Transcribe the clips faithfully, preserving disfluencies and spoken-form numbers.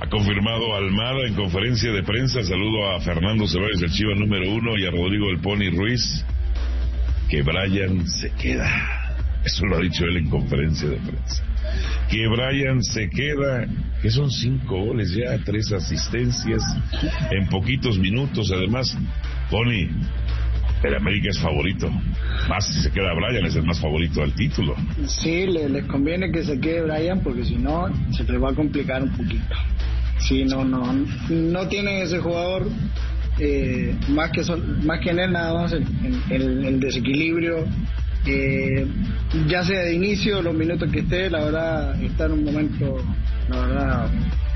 Ha confirmado Almada en conferencia de prensa. Saludo a Fernando Ceballos, el Chiva número uno, y a Rodrigo El Pony Ruiz, que Brian se queda. Eso lo ha dicho él en conferencia de prensa. Que Brian se queda, que son cinco goles ya, tres asistencias en poquitos minutos. Además, Pony, el América es favorito. Más si se queda Brian, es el más favorito al título. Sí, le, les conviene que se quede Brian, porque si no, se les va a complicar un poquito. Sí, no, no, no tiene ese jugador, eh, más que son, más que en él nada más el, el, el desequilibrio. Eh, ya sea de inicio, los minutos que esté, la verdad está en un momento, la verdad,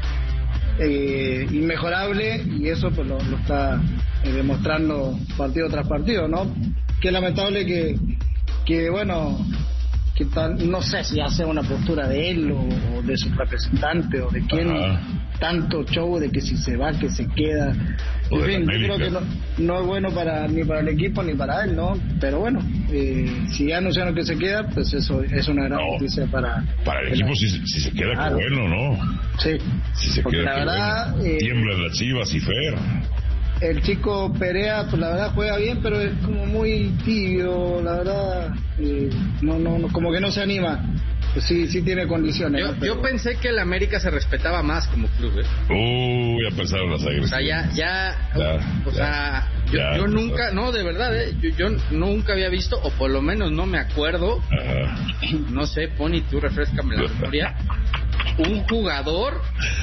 eh, inmejorable, y eso pues lo, lo está eh, demostrando partido tras partido, ¿no? Qué lamentable que, que bueno, que tal, no sé si hace una postura de él o, o de su representante o de quién, ajá, tanto show de que si se va, que se queda. En fin, yo creo que no, no es bueno para ni para el equipo ni para él, ¿no? Pero bueno, eh, si ya anunciaron que se queda, pues eso es una gran no, noticia para... Para el equipo, si, si se queda, claro, qué bueno, ¿no? Sí. Si se porque queda, la verdad... Bueno. Eh, Tiemblan las Chivas y Fer. El chico Perea, pues la verdad juega bien, pero es como muy tibio, la verdad, eh, no, no, no, como que no se anima. Pues sí, sí tiene condiciones. Yo, ¿no? Pero... yo pensé que el América se respetaba más como club, ¿eh? Uy, uh, ya empezaron las agresiones. O sea, ya, ya, ya o, o ya, sea, yo, ya, yo nunca, no, de verdad, ¿eh? Yo, yo nunca había visto, o por lo menos no me acuerdo, ajá, no sé, Pony, tú refrescame la memoria, un jugador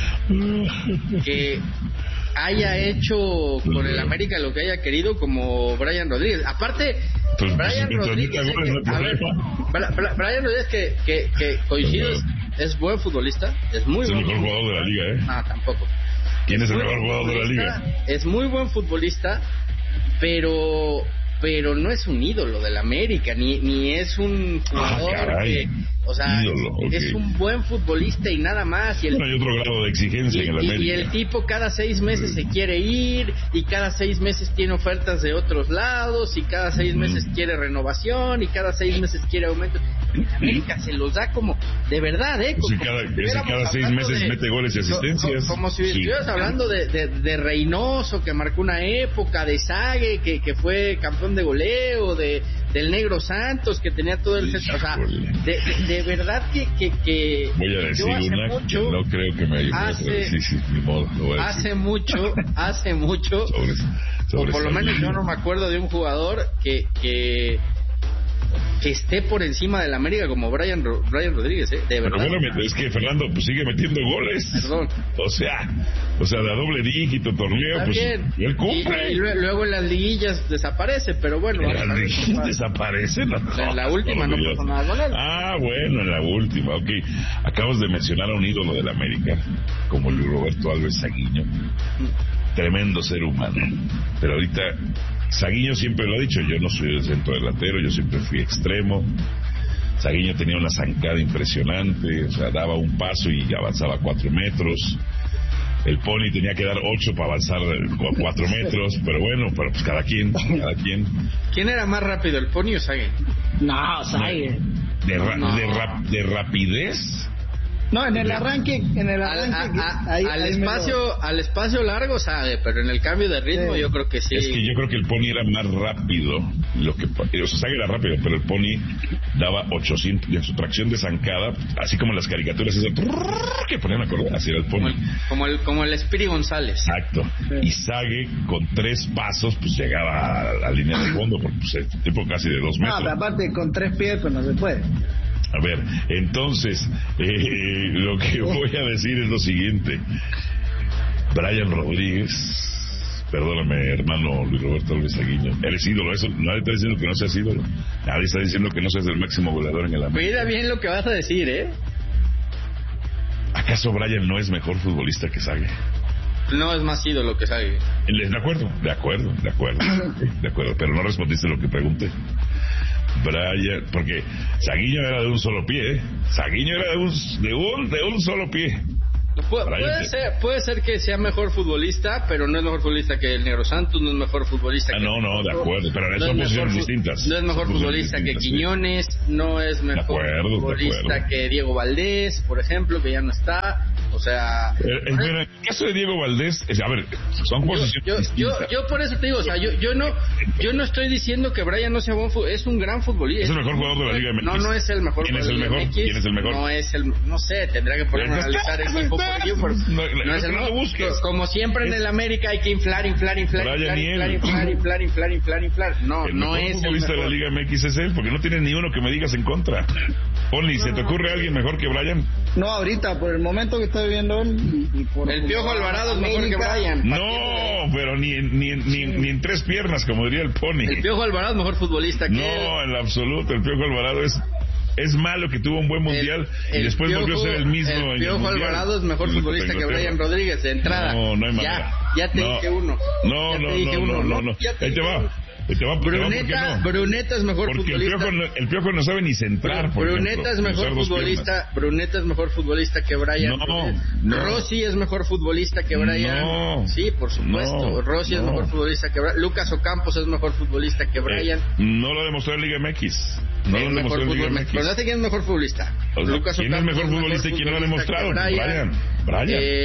que haya hecho con el América lo que haya querido como Brian Rodríguez. Aparte, pues, Brian pues, Rodríguez, que, a ver, Brian Rodríguez que, que, que coincido, es, es buen futbolista, es muy es buen el mejor jugador de la liga, ¿eh? Ah, tampoco. ¿Quién es, es el mejor jugador de la liga? Es muy buen futbolista, pero pero no es un ídolo del América, ni ni es un jugador ah, que, o sea, ídolo, okay, es un buen futbolista y nada más. Y el, bueno, hay otro grado de exigencia y, en el América. Y el tipo cada seis meses se quiere ir, y cada seis meses tiene ofertas de otros lados, y cada seis meses mm. quiere renovación, y cada seis meses quiere aumento. En América se los da como, de verdad, ¿eh? Pues si cada, si cada seis meses de, mete goles y asistencias. Como, como si sí. estuvieras hablando de, de, de Reynoso, que marcó una época, de Sague, que, que fue campeón de goleo, de del Negro Santos, que tenía todo el... Sí, o sea, de, de, de verdad que... que, que voy a decir una mucho, que no creo que me ayude. Hace, sí, sí, ni modo, lo voy a hace decir. mucho, hace mucho, sobre, sobre o por lo menos yo no me acuerdo de un jugador que... que que esté por encima del América como Brian Brian Rodríguez, ¿eh? De verdad. Pero bueno, es que Fernando pues sigue metiendo goles. Perdón. O sea, o sea, de a doble dígito torneo, está pues bien. Él cumple. Y, y luego en las liguillas desaparece, pero bueno. ¿En las liguillas desaparece? No, o sea, en la última no, no pasó nada con él. Ah, bueno, en la última, ok. Acabas de mencionar a un ídolo del América, como Luis Roberto Alves Saguiño. Tremendo ser humano. Pero ahorita... Saguiño siempre lo ha dicho, yo no soy el centro delantero, yo siempre fui extremo. Saguiño tenía una zancada impresionante, o sea, daba un paso y avanzaba cuatro metros. El Pony tenía que dar ocho para avanzar cuatro metros, pero bueno, pero pues cada quien, cada quien. ¿Quién era más rápido, el Pony o Sague? No, Sague. De, ra- no. de, ra- de rapidez. No, en el arranque, en el arranque a, a, ahí, al ahí espacio, lo... al espacio largo sabe, pero en el cambio de ritmo sí. Yo creo que sí. Es que yo creo que el Pony era más rápido, lo que, o sea, Sague era rápido, pero el Pony daba ochocientos y en su tracción de zancada, así como en las caricaturas esas que ponían a correr, así era el Pony. Como el, como el, como el Espiri González. Exacto. Sí. Y Sague con tres pasos, pues llegaba a la línea de fondo, porque pues el tipo casi de dos metros. No, pero aparte con tres pies, pues no se puede. A ver, entonces, eh, lo que voy a decir es lo siguiente. Brian Rodríguez, perdóname, hermano Luis Roberto Alves Saguiño, eres ídolo, eso, nadie está diciendo que no seas ídolo, nadie está diciendo que no seas el máximo goleador en el América. Cuida bien lo que vas a decir, ¿eh? ¿Acaso Brian no es mejor futbolista que Sague? No es más ídolo que Sague. De acuerdo, de acuerdo, de acuerdo, de acuerdo, pero no respondiste lo que pregunté. Brian, porque Saguiño era de un solo pie, ¿eh? Saguiño era de un, de un, de un solo pie. Pu- puede, ser, puede ser que sea mejor futbolista, pero no es mejor futbolista que el Negro Santos, no es mejor futbolista ah, que... No, no, de acuerdo, pero no son es posiciones mejor, distintas. No es mejor futbolista que Quiñones, sí. No es mejor de acuerdo, futbolista de que Diego Valdés, por ejemplo, que ya no está. O sea, eh, en el caso de Diego Valdés, es, a ver, son posiciones yo, yo, yo, yo por eso te digo, o sea, yo, yo no, yo no estoy diciendo que Brian no sea buen futbolista, es un gran futbolista. Es el mejor jugador de la Liga M X. No, no es el mejor. ¿Quién es el mejor? M X, ¿Quién es el mejor? No es el, no sé, tendría que ponerme a analizar equipo por equipo. No, no es el mejor. Como siempre en el América hay que inflar, inflar, inflar, inflar, inflar, inflar, inflar, inflar, inflar, inflar. No, no es el futbolista de la Liga M X es él, porque no tiene ni uno que me digas en contra. Poli, ¿se te ocurre alguien mejor que Brian? No, ahorita, por el momento que está viviendo él. Y, y por el Piojo Alvarado es mejor que Brian. No, pero ni, ni, ni, ni en tres piernas, como diría el Pony. El Piojo Alvarado es mejor futbolista que no, él. No, en absoluto. El Piojo Alvarado es, es malo, que tuvo un buen mundial el, el y después Piojo, volvió a ser el mismo. El en Piojo el Alvarado es mejor futbolista que Brian Rodríguez, de entrada. No, no hay manera. Ya, ya te no, dije uno. No, no, no, no, no, no. Ahí te va. Te va, Bruneta, no? Bruneta es mejor porque futbolista. El Piojo, no, el Piojo no sabe ni centrar. Por Bruneta ejemplo, es mejor futbolista. Bruneta es mejor futbolista que Brian. No, no. Rossi es mejor futbolista que Brian. No, sí, por supuesto. No, Rossi no. es mejor futbolista que Brian. Lucas Ocampos es mejor futbolista que Brian. Eh, no lo demostró en Liga M X. No es lo demostró en Liga M X. Pero no sé quién es mejor futbolista. O sea, Lucas ¿quién Ocampos es mejor futbolista y quién lo ha demostrado? Brian. Brian.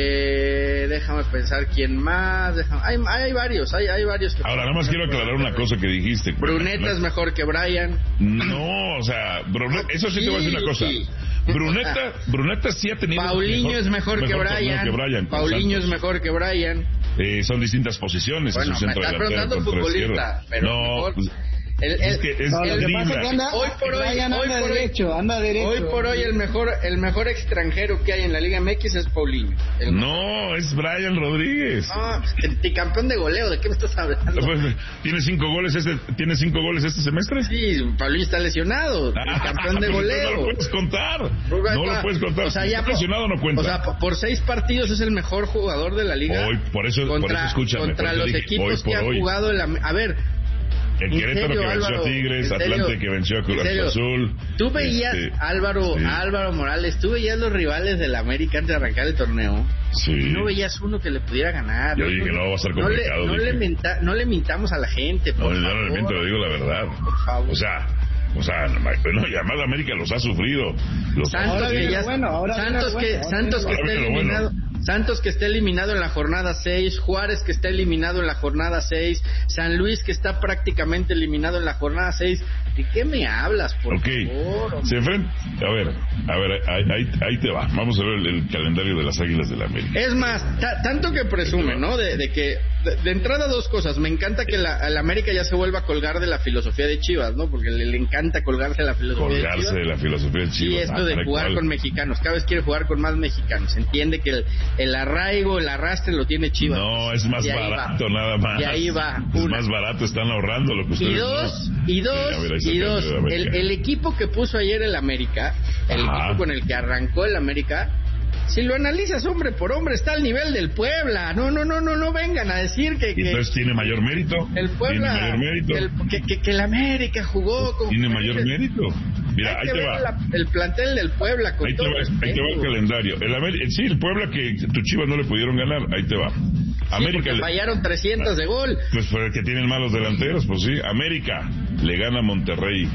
Eh, déjame pensar quién más. Déjame, hay, hay varios, hay, hay varios. Que Ahora, nada más quiero aclarar una cosa que dijiste. Bruneta es mejor que Brian. No, o sea, Bruneta, eso sí, sí te voy a decir una cosa. Bruneta, Bruneta sí ha tenido. Paulinho mejor, es mejor, mejor que, Brian. que Brian. Paulinho es mejor que Brian. Eh, son distintas posiciones. Bueno, en su me centro estás preguntando futbolista, pero no, mejor. Pues, El, el, es que es no, lo que pasa es que anda, hoy por hoy, Brian hoy anda por derecho, hoy, anda derecho. Hoy por hoy el mejor, el mejor extranjero que hay en la Liga M X es Paulinho. No, es Brian Rodríguez. No, el campeón de goleo, ¿de qué me estás hablando? Pues, ¿Tiene cinco goles este, ¿tiene cinco goles este semestre? Sí, Paulinho está lesionado, el campeón de goleo. No lo puedes contar. No lo puedes contar. O sea, ya por, lesionado no cuenta. O sea, por seis partidos es el mejor jugador de la liga. Hoy, por eso, contra, por eso escúchame. Contra por eso los dije, equipos hoy que han hoy. jugado en la... A ver... El Querétaro que venció Álvaro, a Tigres, Atlante que venció a Cruz Azul. Tú veías, este, Álvaro, sí. Álvaro Morales, tú veías los rivales de la América antes de arrancar el torneo. Sí. Y no veías uno que le pudiera ganar. Yo dije que no va a ser complicado. No le, no le, minta, no le mintamos a la gente, por no, favor. No le miento, le digo la verdad. Por favor. O sea... O sea, bueno, y además América los ha sufrido. Los Santos ha que ya, bueno, ahora Santos que, bueno, Santos que está eliminado, bueno. Santos que está eliminado en la jornada seis, Juárez que está eliminado en la jornada seis, San Luis que está prácticamente eliminado en la jornada seis. ¿De qué me hablas, por okay. favor? Se enfrenta, a ver, a ver, ahí, ahí, ahí te va. Vamos a ver el, el calendario de las Águilas de la América. Es más, ta, tanto que presume, ¿no? De, de que de, de entrada dos cosas. Me encanta que la, la América ya se vuelva a colgar de la filosofía de Chivas, ¿no? Porque le, le encanta colgarse de la filosofía colgarse de Chivas. de la filosofía de Chivas. Y esto ah, de jugar cual. con mexicanos. Cada vez quiere jugar con más mexicanos. Entiende que el, el arraigo, el arrastre lo tiene Chivas. No, es más barato va. nada más. Y ahí va. Es una. más barato, están ahorrando lo que ustedes Y dos, no. y dos, sí, ver, y dos. El, el equipo que puso ayer el América, el Ajá. equipo con el que arrancó el América, si lo analizas hombre por hombre, está al nivel del Puebla. No, no, no, no, no vengan a decir que... que entonces tiene mayor mérito. El Puebla... Tiene mayor mérito. El, que, que, que el América jugó... Con tiene mayor mérito. Mira, ahí te va. La, el plantel del Puebla con ahí todo te va, ahí te va el calendario. El América, sí, el Puebla que tu Chivas no le pudieron ganar. Ahí te va. Sí, América le, fallaron trescientos de gol. Pues fue que tienen malos delanteros, pues sí. América le gana a Monterrey.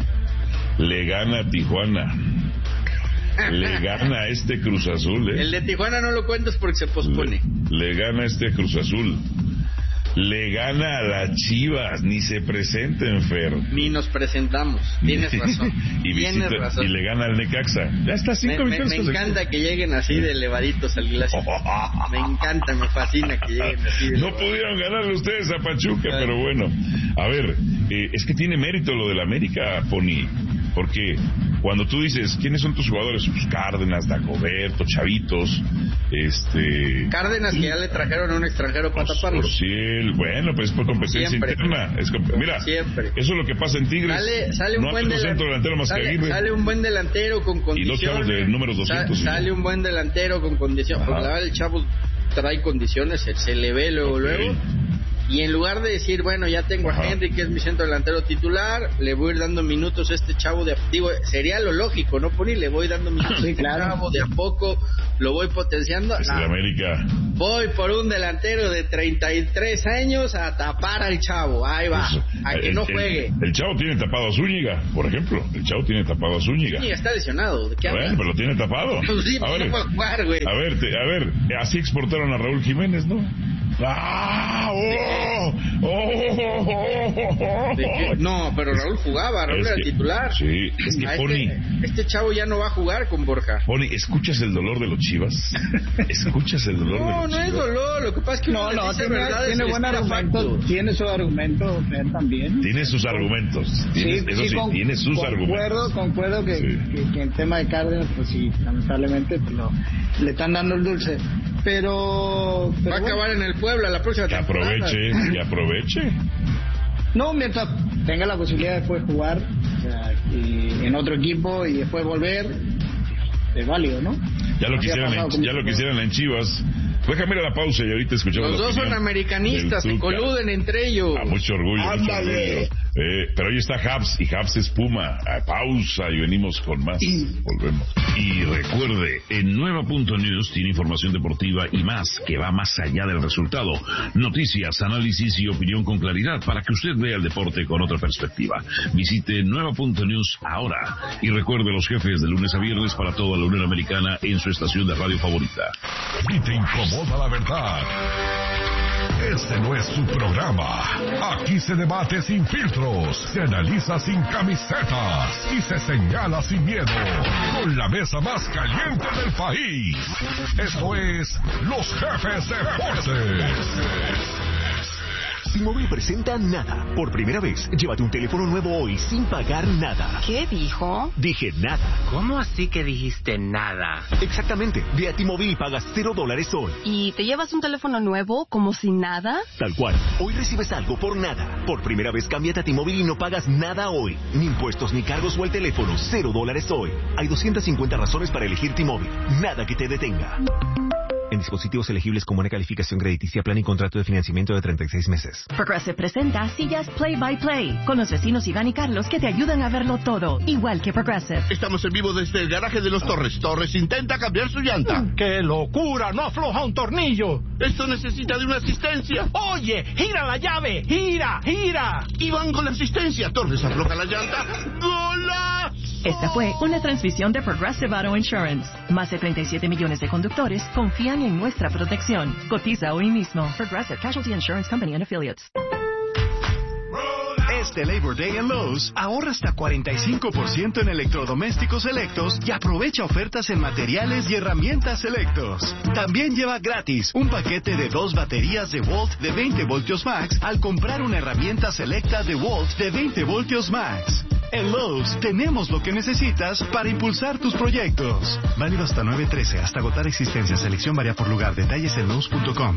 Le gana a Tijuana. Le gana a este Cruz Azul, ¿eh? El de Tijuana no lo cuentas porque se pospone. Le, le gana a este Cruz Azul. Le gana a las Chivas. Ni se presenten, Fer. Ni nos presentamos. Tienes razón. y, Tienes visita, razón. y le gana al Necaxa. Ya está cinco me, me, me encanta que lleguen así de elevaditos al clásico. Me encanta, me fascina que lleguen así de No pudieron ganarle ustedes a Pachuca, Ay. pero bueno. A ver, eh, es que tiene mérito lo del América, Pony. Porque cuando tú dices, ¿quiénes son tus jugadores? Pues Cárdenas, Dagoberto, Chavitos, este... Cárdenas que ya le trajeron a un extranjero para taparlo. Ociel, bueno, pues por competencia Siempre. interna. Es, mira, Siempre. eso es lo que pasa en Tigres. Sale, sale un no buen delan... centro delantero más sale, que Aguirre. Sale un buen delantero con condiciones. Y dos chavos de números doscientos. Sa sale un buen delantero con condiciones. Porque la verdad el chavo trae condiciones, se, se le ve luego, okay. luego. y en lugar de decir, bueno, ya tengo Ajá. a Henry, que es mi centro delantero titular, le voy a ir dando minutos a este chavo de... Digo, sería lo lógico, ¿no, Poli? Le voy dando minutos sí, a este claro. chavo de a poco, lo voy potenciando. Es no. de América. Voy por un delantero de treinta y tres años a tapar al chavo, ahí va, pues, a que el, no juegue. El, el chavo tiene tapado a Zúñiga, por ejemplo, el chavo tiene tapado a Zúñiga. Zúñiga está lesionado, ¿de qué hablas? Bueno, pero lo tiene tapado. Pues sí, a, ver, no puede jugar, güey. a ver, te, a ver, así exportaron a Raúl Jiménez, ¿no? ¡Ah! ¡Oh! ¡Oh! ¡Oh! ¡Oh! oh. No, pero Raúl jugaba, Raúl es era que, titular. Sí, es que a Pony... Este, este chavo ya no va a jugar con Borja. Pony, ¿escuchas el dolor de los Chivas? ¿Escuchas el dolor no, de los no Chivas? No, no es dolor, lo que pasa es que... No, no, tiene, tiene buen argumento, tiene su argumento, Fer, también. Tiene sus argumentos, tiene, sí, eso sí, sí, con, tiene sus concuerdo, argumentos. Concuerdo que, sí. que, que en tema de Cárdenas, pues sí, lamentablemente pues lo, le están dando el dulce. Pero, pero va a bueno, acabar en el Puebla la próxima que temporada. aproveche, que aproveche. No, mientras tenga la posibilidad de después jugar, o sea, y en otro equipo y después volver, es válido, ¿no? Ya lo quisieran, en, ya lo quisieran en Chivas. Déjame ir a la pausa y ahorita escuchamos. Los dos son americanistas, se coluden entre ellos. A mucho orgullo, mucho orgullo. Eh, pero hoy está Habs y Habs es Puma. A pausa y venimos con más. Volvemos. Y recuerde, en Nueva Punto News tiene información deportiva y más que va más allá del resultado. Noticias, análisis y opinión con claridad para que usted vea el deporte con otra perspectiva. Visite Nueva Punto News ahora y recuerde los jefes de lunes a viernes para toda la Unión Americana en su estación de radio favorita. Y te incomoda la verdad. Este no es su programa. Aquí se debate sin filtros, se analiza sin camisetas y se señala sin miedo. Con la mesa más caliente del país. Esto es Los Jefes Deportes. T-Mobile presenta Nada. Por primera vez, llévate un teléfono nuevo hoy sin pagar nada. ¿Qué dijo? Dije nada. ¿Cómo así que dijiste nada? Exactamente. Ve a T-Mobile y pagas cero dólares hoy. ¿Y te llevas un teléfono nuevo como sin nada? Tal cual. Hoy recibes algo por nada. Por primera vez, cámbiate a T-Mobile y no pagas nada hoy. Ni impuestos ni cargos o el teléfono. Cero dólares hoy. Hay doscientas cincuenta razones para elegir T-Mobile. Nada que te detenga. En dispositivos elegibles con buena calificación crediticia, plan y contrato de financiamiento de treinta y seis meses. Progressive presenta sillas Play by Play con los vecinos Iván y Carlos que te ayudan a verlo todo, igual que Progressive. Estamos en vivo desde el garaje de los Torres. Torres intenta cambiar su llanta. ¡Qué locura! ¡No afloja un tornillo! Esto necesita de una asistencia. ¡Oye! ¡Gira la llave! ¡Gira! ¡Gira! Iván con la asistencia. Torres afloja la llanta. ¡Golazo! Esta fue una transmisión de Progressive Auto Insurance. Más de treinta y siete millones de conductores confían en nuestra protección. Cotiza hoy mismo. Progressive Casualty Insurance Company and Affiliates. Este Labor Day en Lowe's, ahorra hasta cuarenta y cinco por ciento en electrodomésticos selectos y aprovecha ofertas en materiales y herramientas selectos. También lleva gratis un paquete de dos baterías de Volt de veinte voltios max al comprar una herramienta selecta de Volt de veinte voltios max. En Lowe's tenemos lo que necesitas para impulsar tus proyectos. Válido hasta nueve trece, hasta agotar existencia. Selección varía por lugar. Detalles en Lowe's punto com.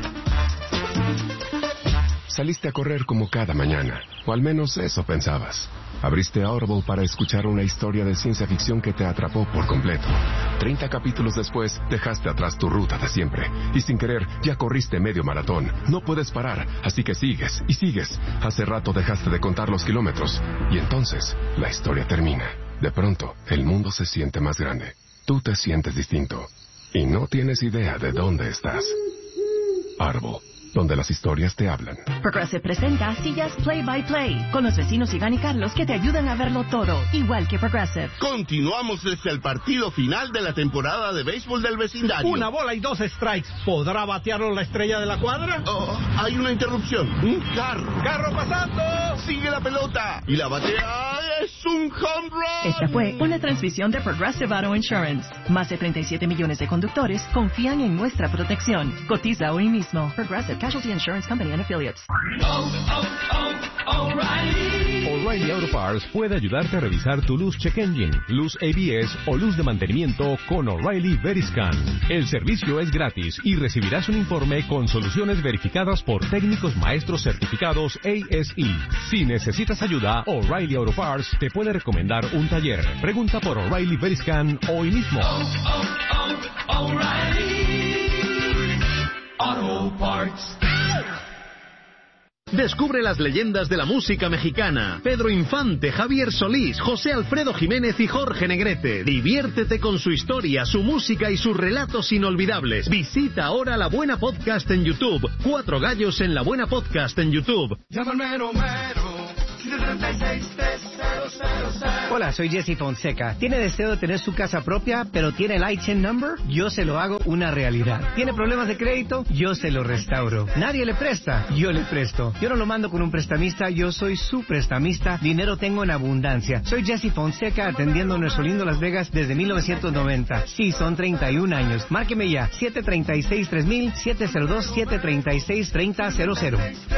Saliste a correr como cada mañana, o al menos eso pensabas. Abriste Audible para escuchar una historia de ciencia ficción que te atrapó por completo. Treinta capítulos después, dejaste atrás tu ruta de siempre, y sin querer, ya corriste medio maratón. No puedes parar, así que sigues, y sigues. Hace rato dejaste de contar los kilómetros, y entonces, la historia termina. De pronto, el mundo se siente más grande. Tú te sientes distinto, y no tienes idea de dónde estás. Audible, donde las historias te hablan. Progressive presenta sillas Play by Play con los vecinos Iván y Carlos que te ayudan a verlo todo, igual que Progressive. Continuamos desde el partido final de la temporada de béisbol del vecindario. Una bola y dos strikes. ¿Podrá batearlo la estrella de la cuadra? Oh, hay una interrupción. Un carro. ¡Carro pasando! Sigue la pelota. Y la batea es un home run. Esta fue una transmisión de Progressive Auto Insurance. Más de treinta y siete millones de conductores confían en nuestra protección. Cotiza hoy mismo. Progressive Casualty Insurance Company and Affiliates. Oh, oh, oh, O'Reilly. O'Reilly Auto Parts puede ayudarte a revisar tu luz check engine, luz A B S o luz de mantenimiento con O'Reilly Veriscan. El servicio es gratis y recibirás un informe con soluciones verificadas por técnicos maestros certificados A S E. Si necesitas ayuda, O'Reilly Auto Parts te puede recomendar un taller. Pregunta por O'Reilly Veriscan hoy mismo. Oh, oh, oh, O'Reilly Auto Parts. Descubre las leyendas de la música mexicana. Pedro Infante, Javier Solís, José Alfredo Jiménez y Jorge Negrete. Diviértete con su historia, su música y sus relatos inolvidables. Visita ahora La Buena Podcast en YouTube. Cuatro gallos en La Buena Podcast en YouTube. Hola, soy Jesse Fonseca. ¿Tiene deseo de tener su casa propia, pero tiene el I T I N number? Yo se lo hago una realidad. ¿Tiene problemas de crédito? Yo se lo restauro. ¿Nadie le presta? Yo le presto. Yo no lo mando con un prestamista, yo soy su prestamista. Dinero tengo en abundancia. Soy Jesse Fonseca, atendiendo nuestro lindo Las Vegas desde mil novecientos noventa. Sí, son treinta y un años. Márqueme ya, siete tres seis, tres mil, siete cero dos, siete tres seis, tres cero cero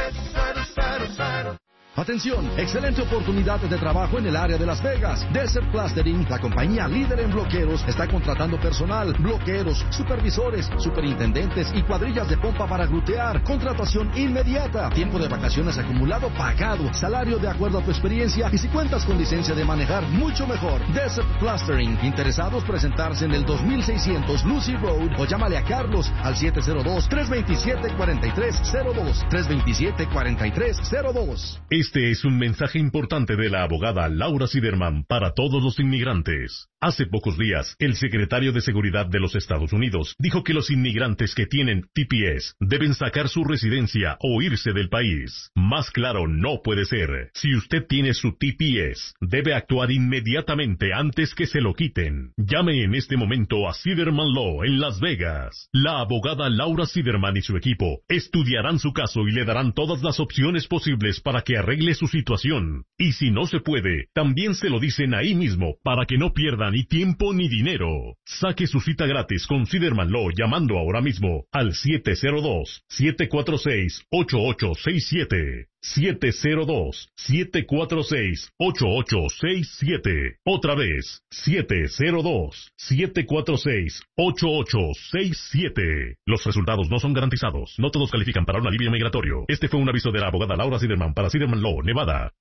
cero. Atención, excelente oportunidad de trabajo en el área de Las Vegas. Desert Plastering, la compañía líder en bloqueros, está contratando personal, bloqueros, supervisores, superintendentes y cuadrillas de pompa para glutear. Contratación inmediata, tiempo de vacaciones acumulado pagado, salario de acuerdo a tu experiencia y si cuentas con licencia de manejar, mucho mejor. Desert Plastering, interesados presentarse en el dos mil seiscientos Lucy Road o llámale a Carlos al siete cero dos, tres dos siete, cuatro tres cero dos, tres dos siete, cuatro tres cero dos. Este es un mensaje importante de la abogada Laura Siderman para todos los inmigrantes. Hace pocos días, el secretario de Seguridad de los Estados Unidos dijo que los inmigrantes que tienen T P S deben sacar su residencia o irse del país. Más claro no puede ser. Si usted tiene su T P S, debe actuar inmediatamente antes que se lo quiten. Llame en este momento a Siderman Law en Las Vegas. La abogada Laura Siderman y su equipo estudiarán su caso y le darán todas las opciones posibles para que arregle su situación. Y si no se puede, también se lo dicen ahí mismo para que no pierda ni tiempo ni dinero. Saque su cita gratis con Siderman Law llamando ahora mismo al siete cero dos, siete cuatro seis, ocho ocho seis siete. siete cero dos, siete cuatro seis, ocho ocho seis siete. Otra vez, siete cero dos, siete cuatro seis, ocho ocho seis siete. Los resultados no son garantizados. No todos califican para un alivio migratorio. Este fue un aviso de la abogada Laura Siderman para Siderman Law, Nevada.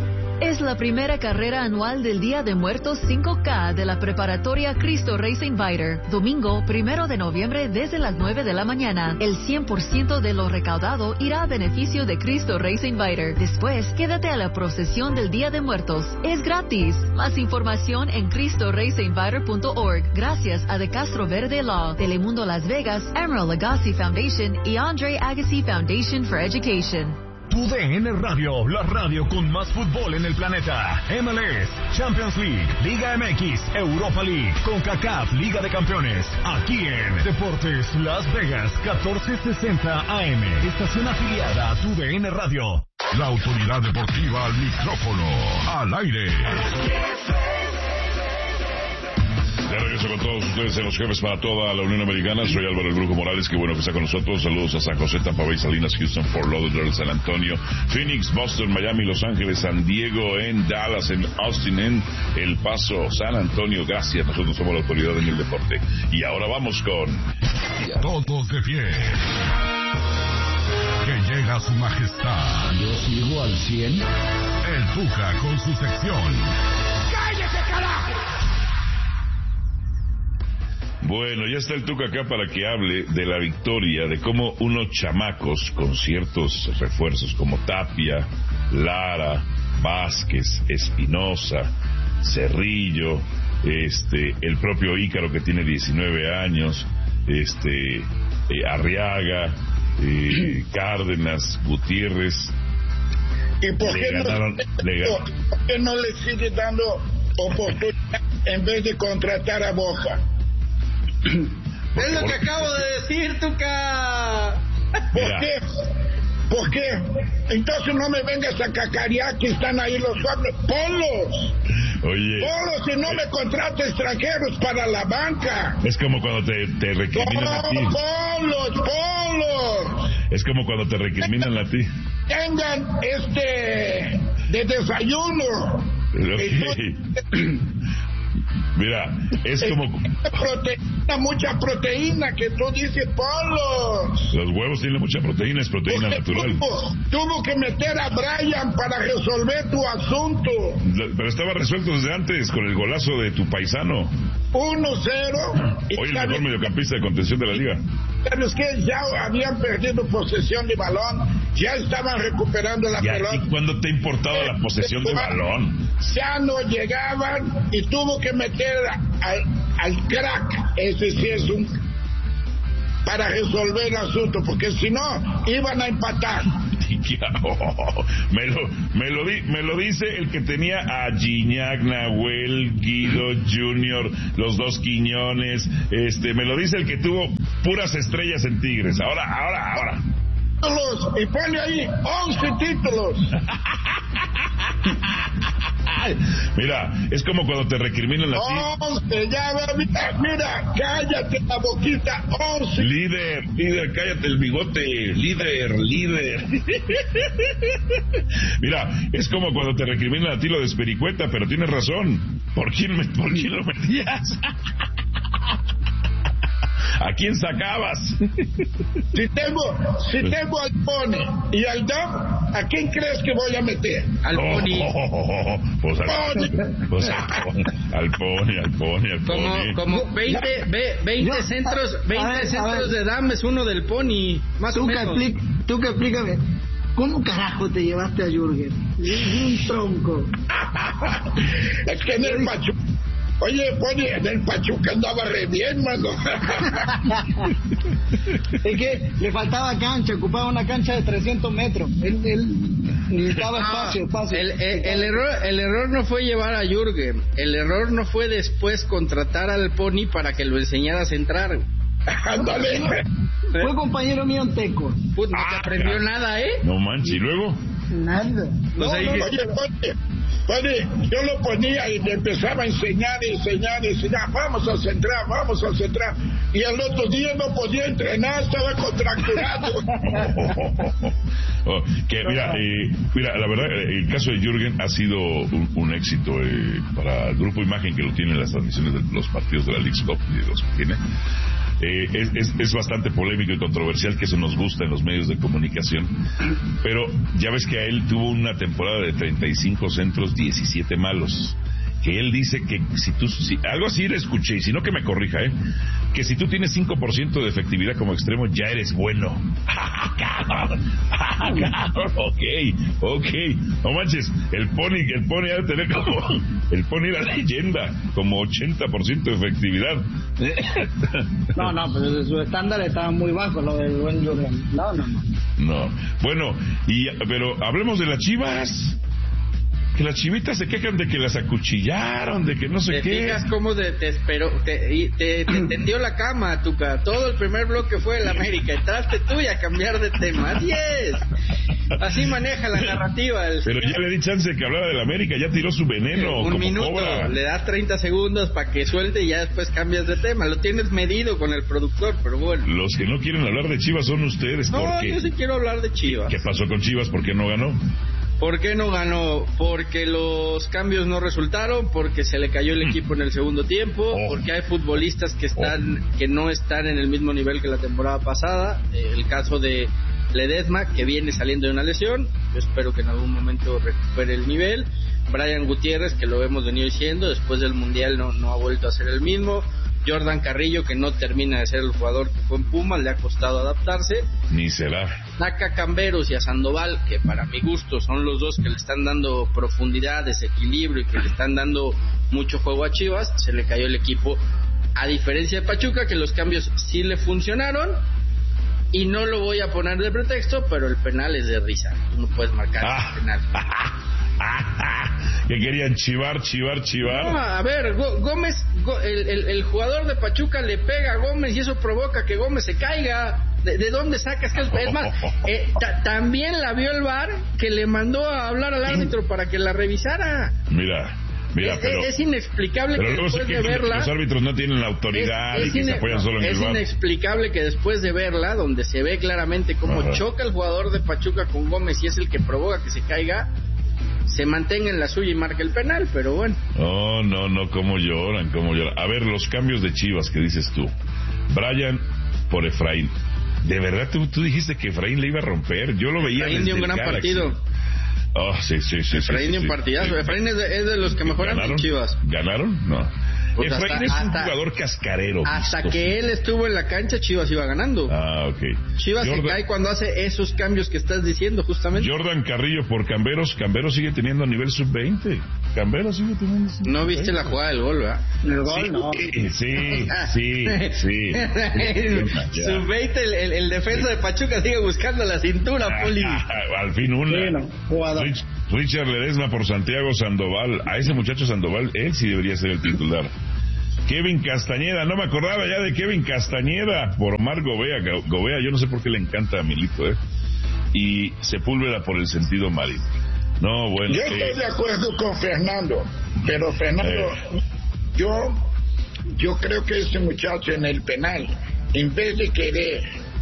Es la primera carrera anual del Día de Muertos cinco K de la preparatoria Cristo Rey Saint Viator. Domingo, primero de noviembre, desde las nueve de la mañana. El cien por ciento de lo recaudado irá a beneficio de Cristo Rey Saint Viator. Después, quédate a la procesión del Día de Muertos. Es gratis. Más información en cristo rey saint viator punto org. Gracias a De Castro Verde Law, Telemundo Las Vegas, Emerald Agassi Foundation y Andre Agassi Foundation for Education. Tu D N Radio, la radio con más fútbol en el planeta. M L S, Champions League, Liga M X, Europa League, CONCACAF, Liga de Campeones. Aquí en Deportes Las Vegas, catorce sesenta A M. Estación afiliada a Tu D N Radio. La autoridad deportiva al micrófono, al aire. Ya regreso con todos ustedes en Los Jefes para toda la Unión Americana. Soy Álvaro El Brujo Morales, qué bueno que está con nosotros. Saludos a San José, Tampa Bay, Salinas, Houston, Fort Lauderdale, San Antonio, Phoenix, Boston, Miami, Los Ángeles, San Diego, en Dallas, en Austin, en El Paso, San Antonio. Gracias, nosotros somos la autoridad en el deporte. Y ahora vamos con... Todos de pie. Que llega su majestad. Yo sigo al cien. El Tuca con su sección. ¡Cállese, carajo! Bueno, ya está el Tuca acá para que hable de la victoria, de cómo unos chamacos con ciertos refuerzos como Tapia, Lara, Vázquez, Espinosa, Cerrillo, este, el propio Ícaro que tiene diecinueve años, este, eh, Arriaga, eh, Cárdenas, Gutiérrez. ¿Y por qué, le ganaron, no, le gan... ¿por qué no le sigue dando oportunidad en vez de contratar a Boca? Es lo que acabo de decir, Tuca. ¿Por qué? ¿Por qué? Entonces no me vengas a cacarear que están ahí los hombres. ¡Ponlos! Oye. ¡Ponlos si no me contrata extranjeros para la banca! Es como cuando te, te recriminan no, a ti. ¡Ponlos, ponlos! Es como cuando te recriminan a ti. Tengan este... de desayuno. Okay. Mira, es como... Proteína, mucha proteína, que tú dices, ponlos. Los huevos tienen mucha proteína, es proteína Porque natural. Tuvo, tuvo que meter a Brian para resolver tu asunto. Pero estaba resuelto desde antes, con el golazo de tu paisano. uno cero. Hoy el mejor mediocampista de contención de la liga. Pero es que ya habían perdido posesión de balón, ya estaban recuperando la ya, pelota. ¿Y cuándo te ha importado la posesión de balón? Ya no llegaban y tuvo que meter al, al crack, ese sí es un... para resolver el asunto, porque si no, iban a empatar. me, lo, me, lo di, me lo dice el que tenía a Gignac, Nahuel, Guido Junior, los dos Quiñones, este, me lo dice el que tuvo puras estrellas en Tigres. Ahora, ahora, ahora. Y pone ahí once títulos. Mira, es como cuando te recriminan a ti. once, ya, mira, mira, cállate la boquita, once. Líder, líder, cállate el bigote, líder, líder. Mira, es como cuando te recriminan a ti lo de Espericueta, pero tienes razón. ¿Por quién, me, por quién lo metías? ¿A quién sacabas? Si tengo, si tengo al Pony y al Dom, ¿a quién crees que voy a meter? Al Pony. Oh, oh, oh, oh, pues al Pony. Pues al Pony, al Pony, al Como, Pony. como veinte, veinte centros, veinte ver, centros de Dam es uno del Pony, más tú o menos. Que explica, tú que explícame, ¿cómo carajo te llevaste a Jürgen? Un tronco. Es que en el Pachuca. Oye, Pony, en el Pachuca andaba re bien, mano. Es que le faltaba cancha, ocupaba una cancha de trescientos metros. Él, él necesitaba espacio, espacio. El, el, el, error, el error no fue llevar a Jürgen. El error no fue después contratar al Pony para que lo enseñara a centrar. Ándale. Fue compañero mío en Teco. Pues no te aprendió nada, ¿eh? No manches, ¿y luego? Nada. No, no, no, oye, Pony. Oye, yo lo ponía y le empezaba a enseñar y enseñar y enseñar, vamos a centrar, vamos a centrar, y al otro día no podía entrenar, estaba contracturado. oh, que mira, eh, mira, la verdad, el caso de Jürgen ha sido un, un éxito eh, para el Grupo Imagen, que lo tiene en las transmisiones de los partidos de la Leagues Cup y de los que tiene. Eh, es, es, es bastante polémico y controversial, que eso nos gusta en los medios de comunicación, pero ya ves que a él tuvo una temporada de treinta y cinco centros, diecisiete malos, que él dice que si tú, si, algo así le escuché, y si no que me corrija, eh, que si tú tienes cinco por ciento de efectividad como extremo, ya eres bueno. ok, ok, no manches, el Pony, el Pony ha de tener como, el Pony era leyenda, como ochenta por ciento de efectividad. no, no, pero su estándar estaba muy bajo, lo del buen Jürgen. No, no, no. No, bueno, y, pero hablemos de las Chivas. Que las chivitas se quejan de que las acuchillaron, de que no sé ¿Te qué. ¿Te fijas cómo te, te esperó? Te, te, te tendió la cama, Tuca. Todo el primer bloque fue el América. Entraste tú y a cambiar de tema. Así es. Así maneja la narrativa. El Pero señor. ya le di chance de que hablara del América, ya tiró su veneno. Un como minuto, cobra. le das treinta segundos para que suelte y ya después cambias de tema. Lo tienes medido con el productor, pero bueno. Los que no quieren hablar de Chivas son ustedes. No, ¿por qué? yo sí quiero hablar de Chivas. ¿Qué pasó con Chivas? ¿Por qué no ganó? ¿Por qué no ganó? Porque los cambios no resultaron, porque se le cayó el equipo en el segundo tiempo, oh. porque hay futbolistas que están oh. que no están en el mismo nivel que la temporada pasada. Eh, el caso de Ledesma, que viene saliendo de una lesión, yo espero que en algún momento recupere el nivel. Brian Gutiérrez, que lo hemos venido diciendo, después del Mundial no, no ha vuelto a ser el mismo. Jordan Carrillo, que no termina de ser el jugador que fue en Pumas, le ha costado adaptarse. Ni será. Naca Camberos y a Sandoval, que para mi gusto son los dos que le están dando profundidad, desequilibrio y que le están dando mucho juego a Chivas, se le cayó el equipo. A diferencia de Pachuca, que los cambios sí le funcionaron, y no lo voy a poner de pretexto, pero el penal es de risa. Tú no puedes marcar ah. el penal. Que querían chivar, chivar, chivar. No, a ver, Gómez, el, el, el jugador de Pachuca le pega a Gómez y eso provoca que Gómez se caiga. ¿De, de dónde sacas que es, es más? Eh, ta, también la vio el V A R, que le mandó a hablar al árbitro para que la revisara. Mira. Mira, es, pero, es inexplicable pero que después que de verla... Los árbitros no tienen la autoridad es, es y que ine, se apoyan solo en es el V A R. Es inexplicable que después de verla, donde se ve claramente cómo Ajá. choca el jugador de Pachuca con Gómez y es el que provoca que se caiga, se mantenga en la suya y marque el penal, pero bueno. No, no, no, cómo lloran, cómo lloran. A ver, los cambios de Chivas que dices tú. Brian por Efraín. ¿De verdad tú, tú dijiste que Efraín le iba a romper? Yo lo veía Efraín dio un gran Galaxy. partido. Oh, sí, sí, sí. Efraín sí, dio sí, un partidazo. sí. Efraín es de, es de los que mejoran en Chivas. ¿Ganaron? No. Pues Efraín hasta, es un hasta, jugador cascarero. Hasta vistoso. que él estuvo en la cancha, Chivas iba ganando. Ah, ok. Chivas Jordan, se cae cuando hace esos cambios que estás diciendo, justamente. Jordan Carrillo por Camberos. Camberos sigue teniendo a nivel sub veinte. Camberos sigue teniendo sub veinte. No viste la jugada del gol, ¿verdad? El gol, sí, no. Sí, sí, sí. sub veinte, el, el, el defensa de Pachuca sigue buscando la cintura, Poli. Al fin una. Bueno, jugador. Rich, Richard Ledesma por Santiago Sandoval. A ese muchacho Sandoval, él sí debería ser el titular. Kevin Castañeda, no me acordaba ya de Kevin Castañeda por Omar Gobea. Gobea, yo no sé por qué le encanta a Milito, ¿eh? Y Sepúlveda por el sentido marítimo. No, bueno. Yo sí. estoy de acuerdo con Fernando, pero Fernando, Eh. yo, yo creo que este muchacho en el penal, en vez de querer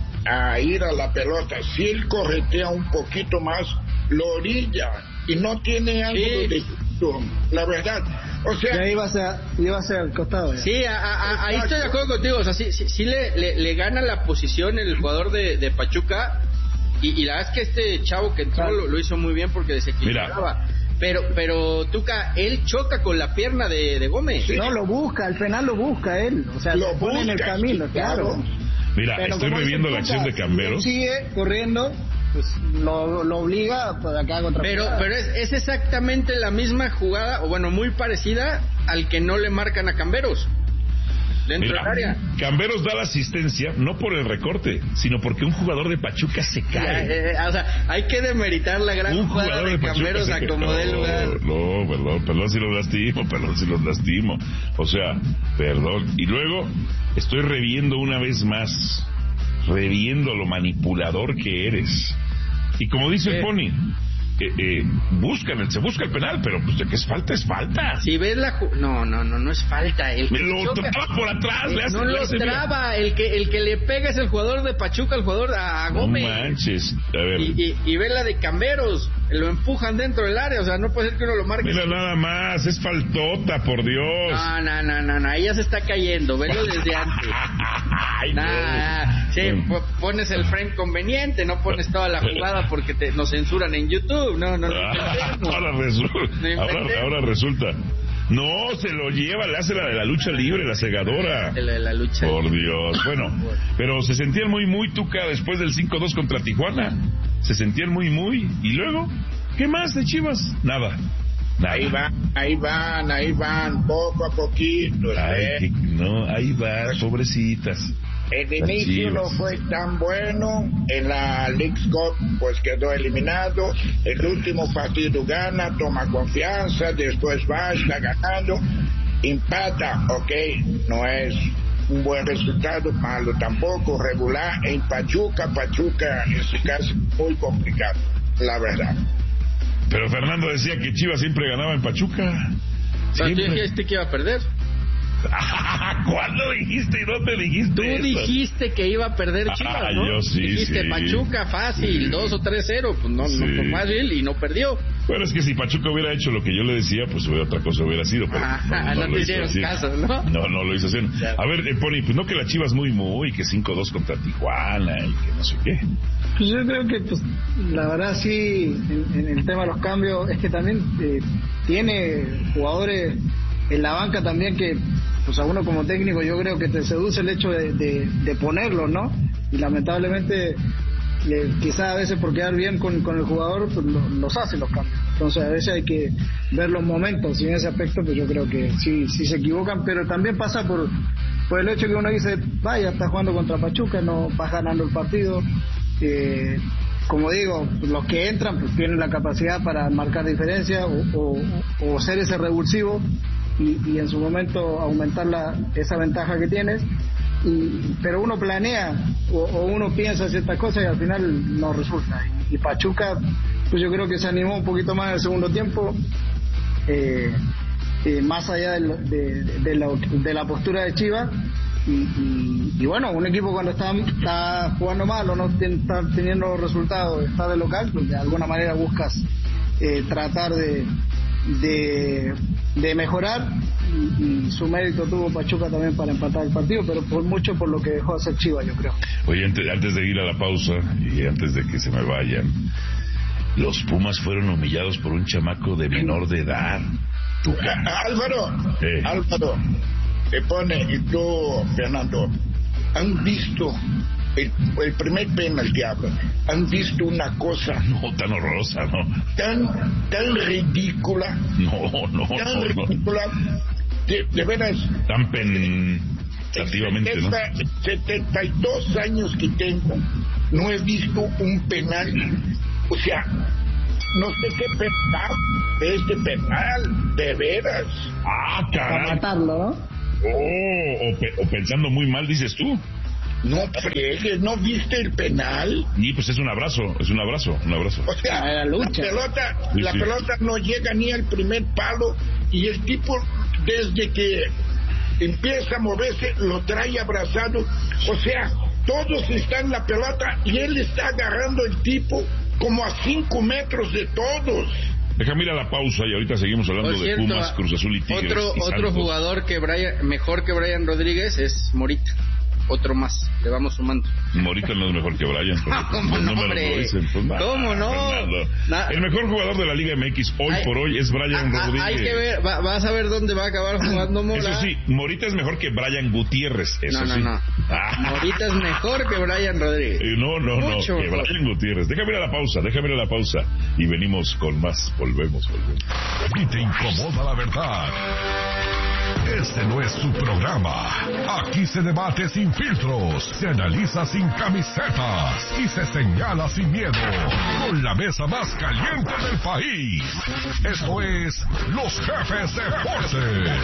a ir a la pelota, si él corretea un poquito más, lo orilla y no tiene ángulo Sí. de chute, la verdad. O sea, Ya iba a ser, iba a ser al costado. Ya. Sí, a, a, ahí estoy de acuerdo contigo. O sea, sí, sí, sí le, le, le gana la posición el jugador de, de Pachuca. Y, y la verdad es que este chavo que entró lo, lo hizo muy bien porque desequilibraba. Mira. Pero, pero Tuca, él choca con la pierna de, de Gómez. No, lo busca, el penal lo busca él. O sea, Lo lo pone en el busca, camino, claro. claro. Mira, Pero estoy como reviendo dice la acción de Tuca, Camberos. si sigue corriendo, pues lo, lo obliga para acá contra. Pero, pero es, es exactamente la misma jugada, o bueno, muy parecida al que no le marcan a Camberos. Dentro Mira, del área. Camberos da la asistencia no por el recorte, sino porque un jugador de Pachuca se Ya, cae. eh, o sea, hay que demeritar la gran Un jugada jugador de de Pachuca Camberos se a cae. como del No, lugar. no, perdón, perdón si los lastimo, perdón si los lastimo. O sea, perdón. Y luego estoy reviendo una vez más, reviendo lo manipulador que eres. Y como dice el Eh. Pony, eh, eh, buscan, se busca el penal, pero pues de que es falta, es falta. Si ves la ju- no, no, no, no es falta. El que Me lo choca- traba por atrás, le hace, no le lo hace, mira. traba, el que el que le pega es el jugador de Pachuca, el jugador a, a No Gómez. manches, a ver. Y, y, y ve la de Camberos, lo empujan dentro del área, o sea, no puede ser que uno lo marque. Mira nada más, es faltota, por Dios. No, no, no, no, no, ahí ya se está cayendo, velo desde antes. Ay, Nah, sí, po- pones el frame conveniente, no pones toda la jugada porque te, nos censuran en YouTube. No, no, no. ahora, resulta, ahora, ahora resulta. No, se lo lleva, le hace la de la lucha libre, la segadora. La de la lucha Por libre. Dios. Bueno, pero se sentían muy, muy Tuca después del cinco dos contra Tijuana. Se sentían muy, muy. Y luego, ¿qué más de Chivas? Nada. Nada. ahí van, ahí van, ahí van, poco a poquito. Ay, ¿eh? que- no, ahí va, pobrecitas. El Las inicio no Chivas. fue tan bueno, en la Leagues Cup pues quedó eliminado, el último partido gana, toma confianza, después va, está ganando, empata, ok, no es un buen resultado, malo tampoco, regular, en Pachuca, Pachuca en su caso muy complicado, la verdad. Pero Fernando decía que Chivas siempre ganaba en Pachuca. Pero tú Siempre. dijiste que iba a perder. ¿Cuándo dijiste y dónde dijiste Tú eso? dijiste que iba a perder Chivas, Ah, ¿no? yo sí, dijiste sí. Pachuca fácil, Sí. dos o tres cero, pues no, Sí. no fue fácil y no perdió. Bueno, es que si Pachuca hubiera hecho lo que yo le decía, pues hubiera otra cosa hubiera sido. Pero Ajá, no lo te hizo hicieron así. caso, ¿no? No, no lo hizo así. A ver, eh, Pony, pues no que la Chivas muy, muy, que cinco dos contra Tijuana y que no sé qué. Pues yo creo que, pues, la verdad sí, en, en el tema de los cambios, es que también eh, tiene jugadores en la banca también que, pues a uno como técnico yo creo que te seduce el hecho de, de, de ponerlos, ¿no? Y lamentablemente, eh, quizás a veces por quedar bien con, con el jugador, pues lo- los hace los cambios. Entonces a veces hay que ver los momentos y en ese aspecto pues yo creo que sí, sí se equivocan, pero también pasa por, por el hecho que uno dice, vaya, está jugando contra Pachuca, no vas ganando el partido. Eh, como digo, los que entran pues tienen la capacidad para marcar diferencia o, o, o ser ese revulsivo y, y en su momento aumentar la, esa ventaja que tienes, y, pero uno planea o, o uno piensa ciertas cosas y al final no resulta. Y, y Pachuca, pues yo creo que se animó un poquito más en el segundo tiempo, eh, eh, más allá de, lo- de, de la, de la postura de Chivas. Y, y, y bueno, un equipo cuando está, está jugando mal o no ten- está teniendo los resultados, está de local, pues de alguna manera buscas eh, tratar de, de, de mejorar, y, y su mérito tuvo Pachuca también para empatar el partido, pero por mucho por lo que dejó hacer Chivas, yo creo. Oye, antes, antes de ir a la pausa y antes de que se me vayan, los Pumas fueron humillados por un chamaco de menor de edad. Tuca. Álvaro, Eh. Álvaro, te pone, y tú, Fernando, ¿han visto el, el primer penal que habla? ¿Han visto una cosa? No, tan horrorosa, ¿no? Tan, tan ridícula. No, no, Tan no, ridícula. No. De, de veras. Tan pensativamente, ¿no? setenta y dos años que tengo, no he visto un penal. O sea, no sé qué pensar de este penal, de veras. Ah, caray. Para matarlo, ¿no? Oh, o, pe o pensando muy mal, dices tú. No friegues, ¿no viste el penal? Y pues es un abrazo, es un abrazo, un abrazo. O sea, la, la pelota, sí, la sí. pelota no llega ni al primer palo y el tipo, desde que empieza a moverse, lo trae abrazado. O sea, todos están en la pelota y él está agarrando el tipo como a cinco metros de todos. Déjame ir a la pausa y ahorita seguimos hablando Por cierto, de Pumas, Cruz Azul y Tigres. Otro, y otro jugador que Brian, mejor que Brian Rodríguez es Morita. Otro más, le vamos sumando. Morita no es mejor que Brian. ¿Cómo no, hombre? Dicen, pues, nah, ¿Cómo no? Nah. El mejor jugador de la Liga M X hoy hay, por hoy es Brian a, Rodríguez. Hay que ver, va, vas a ver dónde va a acabar jugando Mola. Eso sí, Morita es mejor que Brian Gutiérrez. Eso no, no, sí. no. Ah. Morita es mejor que Brian Rodríguez. Eh, no, no, Mucho no, que mejor. Brian Gutiérrez. Déjame ir a la pausa, déjame ir a la pausa. Y venimos con más. Volvemos, volvemos. Y te incomoda la verdad. Este no es su programa. Aquí se debate sin filtros, se analiza sin camisetas y se señala sin miedo. Con la mesa más caliente del país. Esto es Los Jefes Deportes.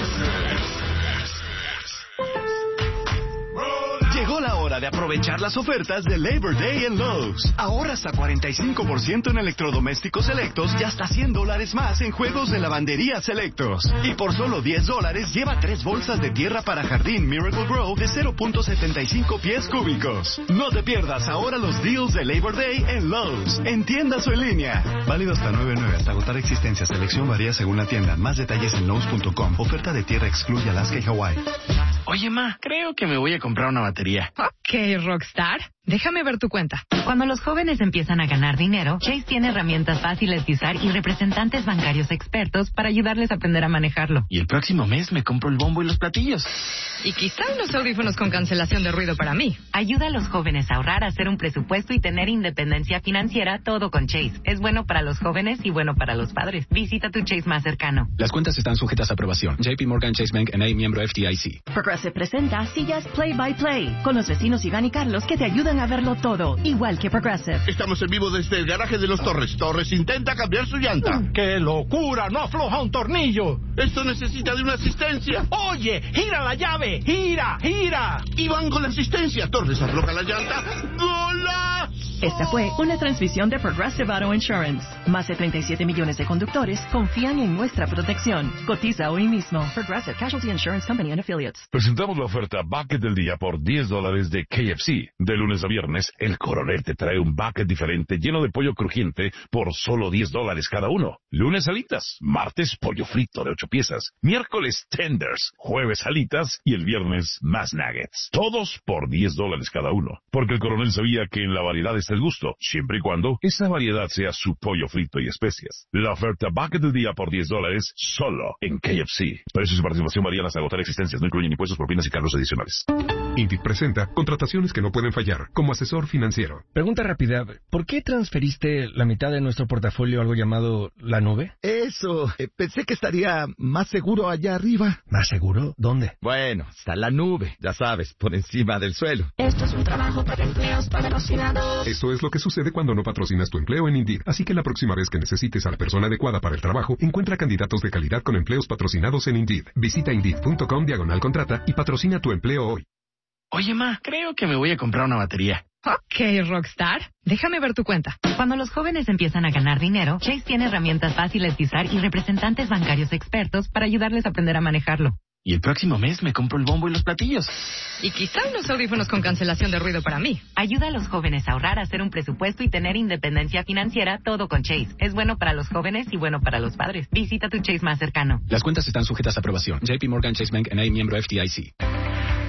Llegó la hora de aprovechar las ofertas de Labor Day en Lowe's. Ahorra hasta cuarenta y cinco por ciento en electrodomésticos selectos y hasta cien dólares más en juegos de lavandería selectos. Y por solo diez dólares lleva tres bolsas de tierra para jardín Miracle Grow de cero punto setenta y cinco pies cúbicos. No te pierdas ahora los deals de Labor Day en Lowe's, en tiendas o en línea. Válido hasta nueve nueve hasta agotar existencia. Selección varía según la tienda. Más detalles en Lowe's punto com. Oferta de tierra excluye Alaska y Hawái. Oye, ma, creo que me voy a comprar una batería. Ok, Rockstar. Déjame ver tu cuenta. Cuando los jóvenes empiezan a ganar dinero, Chase tiene herramientas fáciles de usar y representantes bancarios expertos para ayudarles a aprender a manejarlo. Y el próximo mes me compro el bombo y los platillos. Y quizá unos audífonos con cancelación de ruido para mí. Ayuda a los jóvenes a ahorrar, a hacer un presupuesto y tener independencia financiera, todo con Chase. Es bueno para los jóvenes y bueno para los padres. Visita tu Chase más cercano. Las cuentas están sujetas a aprobación. J P Morgan Chase Bank N A, miembro F D I C. Progressive presenta Sillas Play by Play con los vecinos Iván y Carlos que te ayudan a verlo todo, igual que Progressive. Estamos en vivo desde el garaje de los Torres. Torres intenta cambiar su llanta. ¡Qué locura! ¡No afloja un tornillo! Esto necesita de una asistencia. ¡Oye! ¡Gira la llave! ¡Gira! ¡Gira! Y van con la asistencia. Torres afloja la llanta. ¡Golazo! Esta fue una transmisión de Progressive Auto Insurance. Más de treinta y siete millones de conductores confían en nuestra protección. Cotiza hoy mismo. Progressive Casualty Insurance Company and Affiliates. Presentamos la oferta Bucket del día por diez dólares de K F C. De lunes a viernes, el Coronel te trae un bucket diferente lleno de pollo crujiente por solo diez dólares cada uno. Lunes alitas, martes pollo frito de ocho piezas, miércoles tenders, jueves alitas y el viernes más nuggets. Todos por diez dólares cada uno. Porque el Coronel sabía que en la variedad está el gusto, siempre y cuando esa variedad sea su pollo frito y especias. La oferta bucket del día por diez dólares solo en K F C. Precios y participación varían hasta agotar existencias, no incluyen impuestos, propinas y cargos adicionales. Indeed presenta contrataciones que no pueden fallar como asesor financiero. Pregunta rápida, ¿por qué transferiste la mitad de nuestro portafolio a algo llamado la nube? Eso, eh, pensé que estaría más seguro allá arriba. ¿Más seguro? ¿Dónde? Bueno, está la nube, ya sabes, por encima del suelo. Esto es un trabajo para empleos patrocinados. Eso es lo que sucede cuando no patrocinas tu empleo en Indeed. Así que la próxima vez que necesites a la persona adecuada para el trabajo, encuentra candidatos de calidad con empleos patrocinados en Indeed. Visita Indeed punto com diagonal contrata y patrocina tu empleo hoy. Oye, ma, creo que me voy a comprar una batería. Ok, Rockstar. Déjame ver tu cuenta. Cuando los jóvenes empiezan a ganar dinero, Chase tiene herramientas fáciles de usar y representantes bancarios expertos para ayudarles a aprender a manejarlo. Y el próximo mes me compro el bombo y los platillos. Y quizá unos audífonos con cancelación de ruido para mí. Ayuda a los jóvenes a ahorrar, a hacer un presupuesto y tener independencia financiera, todo con Chase. Es bueno para los jóvenes y bueno para los padres. Visita tu Chase más cercano. Las cuentas están sujetas a aprobación. J P Morgan Chase Bank N A, miembro F D I C.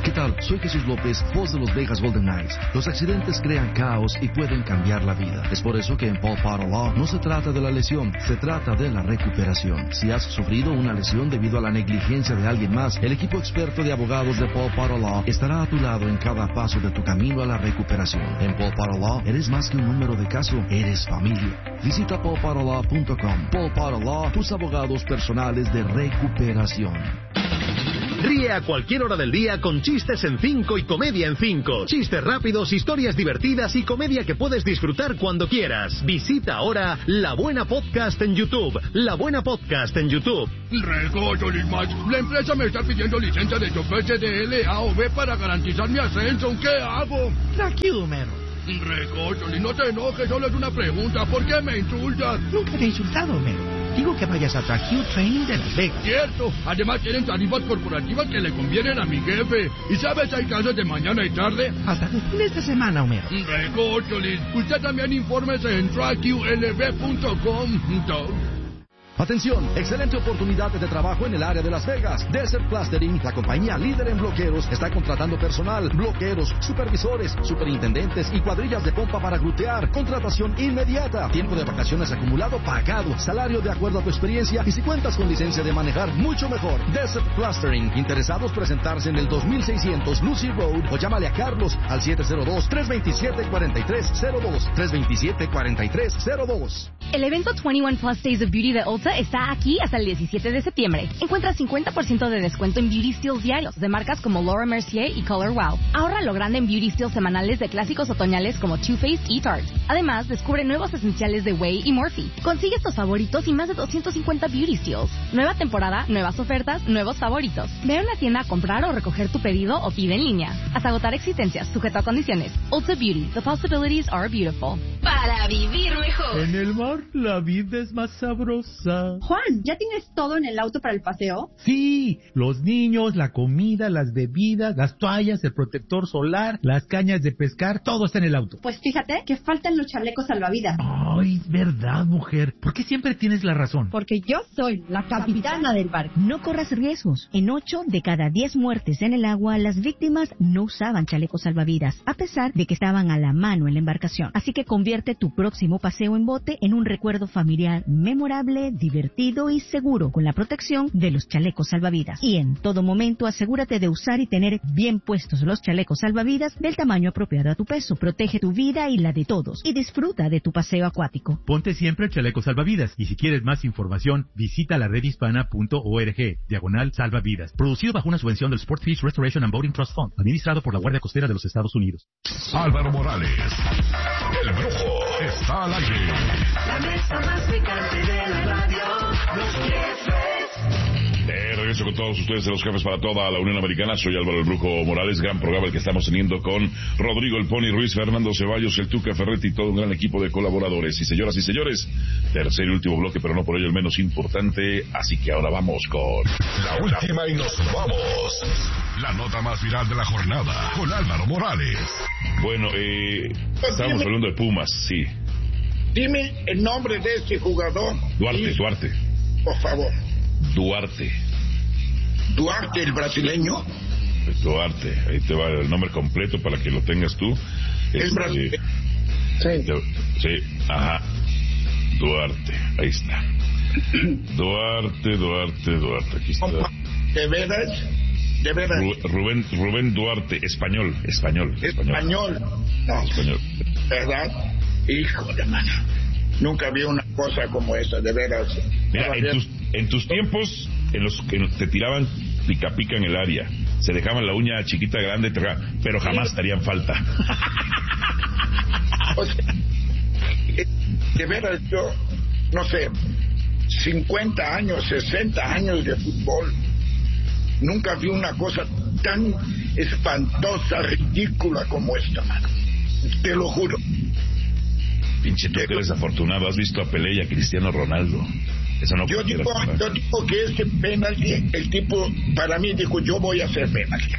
¿Qué tal? Soy Jesús López, voz de los Vegas Golden Knights. Los accidentes crean caos y pueden cambiar la vida. Es por eso que en Paul Potter Law no se trata de la lesión, se trata de la recuperación. Si has sufrido una lesión debido a la negligencia de alguien más, el equipo experto de abogados de Paul Potter Law estará a tu lado en cada paso de tu camino a la recuperación. En Paul Potter Law eres más que un número de caso, eres familia. Visita paul potter law punto com. Paul Potter Law, tus abogados personales de recuperación. Ríe a cualquier hora del día con chistes en cinco y comedia en cinco. Chistes rápidos, historias divertidas y comedia que puedes disfrutar cuando quieras. Visita ahora La Buena Podcast en YouTube. La Buena Podcast en YouTube. Recocho, Lismach. La empresa me está pidiendo licencia de chofer C D L A o B para garantizar mi ascenso. ¿Qué hago? Tranquilo, Homero. Recocho, no te enojes, solo es una pregunta. ¿Por qué me insultas? Nunca te he insultado, Homero. Digo que vayas a Tracue Training de Las Vegas. Cierto. Además tienen tarifas corporativas que le convienen a mi jefe. ¿Y sabes, hay clases de mañana y tarde? Hasta el fin de esta semana, Homero. Recocholis, usted también infórmese en tracue l b punto com. Atención, excelente oportunidad de trabajo en el área de Las Vegas. Desert Plastering, la compañía líder en bloqueros, está contratando personal, bloqueros, supervisores, superintendentes y cuadrillas de pompa para glutear. Contratación inmediata. Tiempo de vacaciones acumulado pagado. Salario de acuerdo a tu experiencia. Y si cuentas con licencia de manejar, mucho mejor. Desert Plastering. Interesados presentarse en el dos mil seiscientos Lucy Road o llámale a Carlos al siete cero dos, tres dos siete, cuatro tres cero dos. tres dos siete, cuatro tres cero dos. El evento veintiuno Plus Days of Beauty de Ulta está aquí hasta el diecisiete de septiembre. Encuentra cincuenta por ciento de descuento en Beauty Steals diarios de marcas como Laura Mercier y Color Wow. Ahorra lo grande en Beauty Steals semanales de clásicos otoñales como Too Faced y Tarte. Además, descubre nuevos esenciales de Way y Morphe. Consigue tus favoritos y más de doscientos cincuenta Beauty Steals. Nueva temporada, nuevas ofertas, nuevos favoritos. Ve a una tienda a comprar o recoger tu pedido o pide en línea. Hasta agotar existencias, sujeto a condiciones. Ulta Beauty, the possibilities are beautiful. Para vivir mejor. En el mar, la vida es más sabrosa. Juan, ¿ya tienes todo en el auto para el paseo? Sí, los niños, la comida, las bebidas, las toallas, el protector solar, las cañas de pescar, todo está en el auto. Pues fíjate que faltan los chalecos salvavidas. Ay, es verdad, mujer. ¿Por qué siempre tienes la razón? Porque yo soy la capitana del barco. No corras riesgos. En ocho de cada diez muertes en el agua, las víctimas no usaban chalecos salvavidas, a pesar de que estaban a la mano en la embarcación. Así que convierte tu próximo paseo en bote en un recuerdo familiar memorable, divertido y seguro con la protección de los chalecos salvavidas. Y en todo momento asegúrate de usar y tener bien puestos los chalecos salvavidas del tamaño apropiado a tu peso. Protege tu vida y la de todos y disfruta de tu paseo acuático. Ponte siempre el chaleco salvavidas y si quieres más información visita la red hispana punto org diagonal salvavidas. Producido bajo una subvención del Sport Fish Restoration and Boating Trust Fund, administrado por la Guardia Costera de los Estados Unidos. Álvaro Morales, el Brujo, está al aire. La mesa más picante de la radio, los jefes. De regreso con todos ustedes de los jefes para toda la Unión Americana. Soy Álvaro el Brujo Morales. Gran programa el que estamos teniendo con Rodrigo el Pony Ruiz, Fernando Ceballos, el Tuca Ferretti y todo un gran equipo de colaboradores. Y señoras y señores, tercer y último bloque, pero no por ello el menos importante. Así que ahora vamos con la última y nos vamos. La nota más viral de la jornada con Álvaro Morales. Bueno, eh, estábamos hablando de Pumas, sí. Dime el nombre de este jugador. Duarte, y... Duarte. Por favor. Duarte. Duarte, el brasileño. Duarte, ahí te va el nombre completo para que lo tengas tú. El este, brasileño. Sí. Sí, ajá. Duarte, ahí está. Duarte, Duarte, Duarte, aquí está. ¿De veras? ¿De veras? Rubén, Rubén Duarte, español, español. Español. Español. No. Español. ¿Verdad? Hijo de mano. Nunca vi una cosa como esa, de veras. Mira, en tus, en tus tiempos, en los que te tiraban pica pica en el área, se dejaban la uña chiquita, grande, pero jamás te harían falta. O sea, de veras, yo, no sé, cincuenta años, sesenta años de fútbol, nunca vi una cosa tan espantosa, ridícula como esta, mano. Te lo juro. Pinche, tú que eres afortunado, has visto a Pelé y a Cristiano Ronaldo. Eso no yo, digo, yo digo que ese penalti, el tipo, para mí dijo, yo voy a hacer penalti.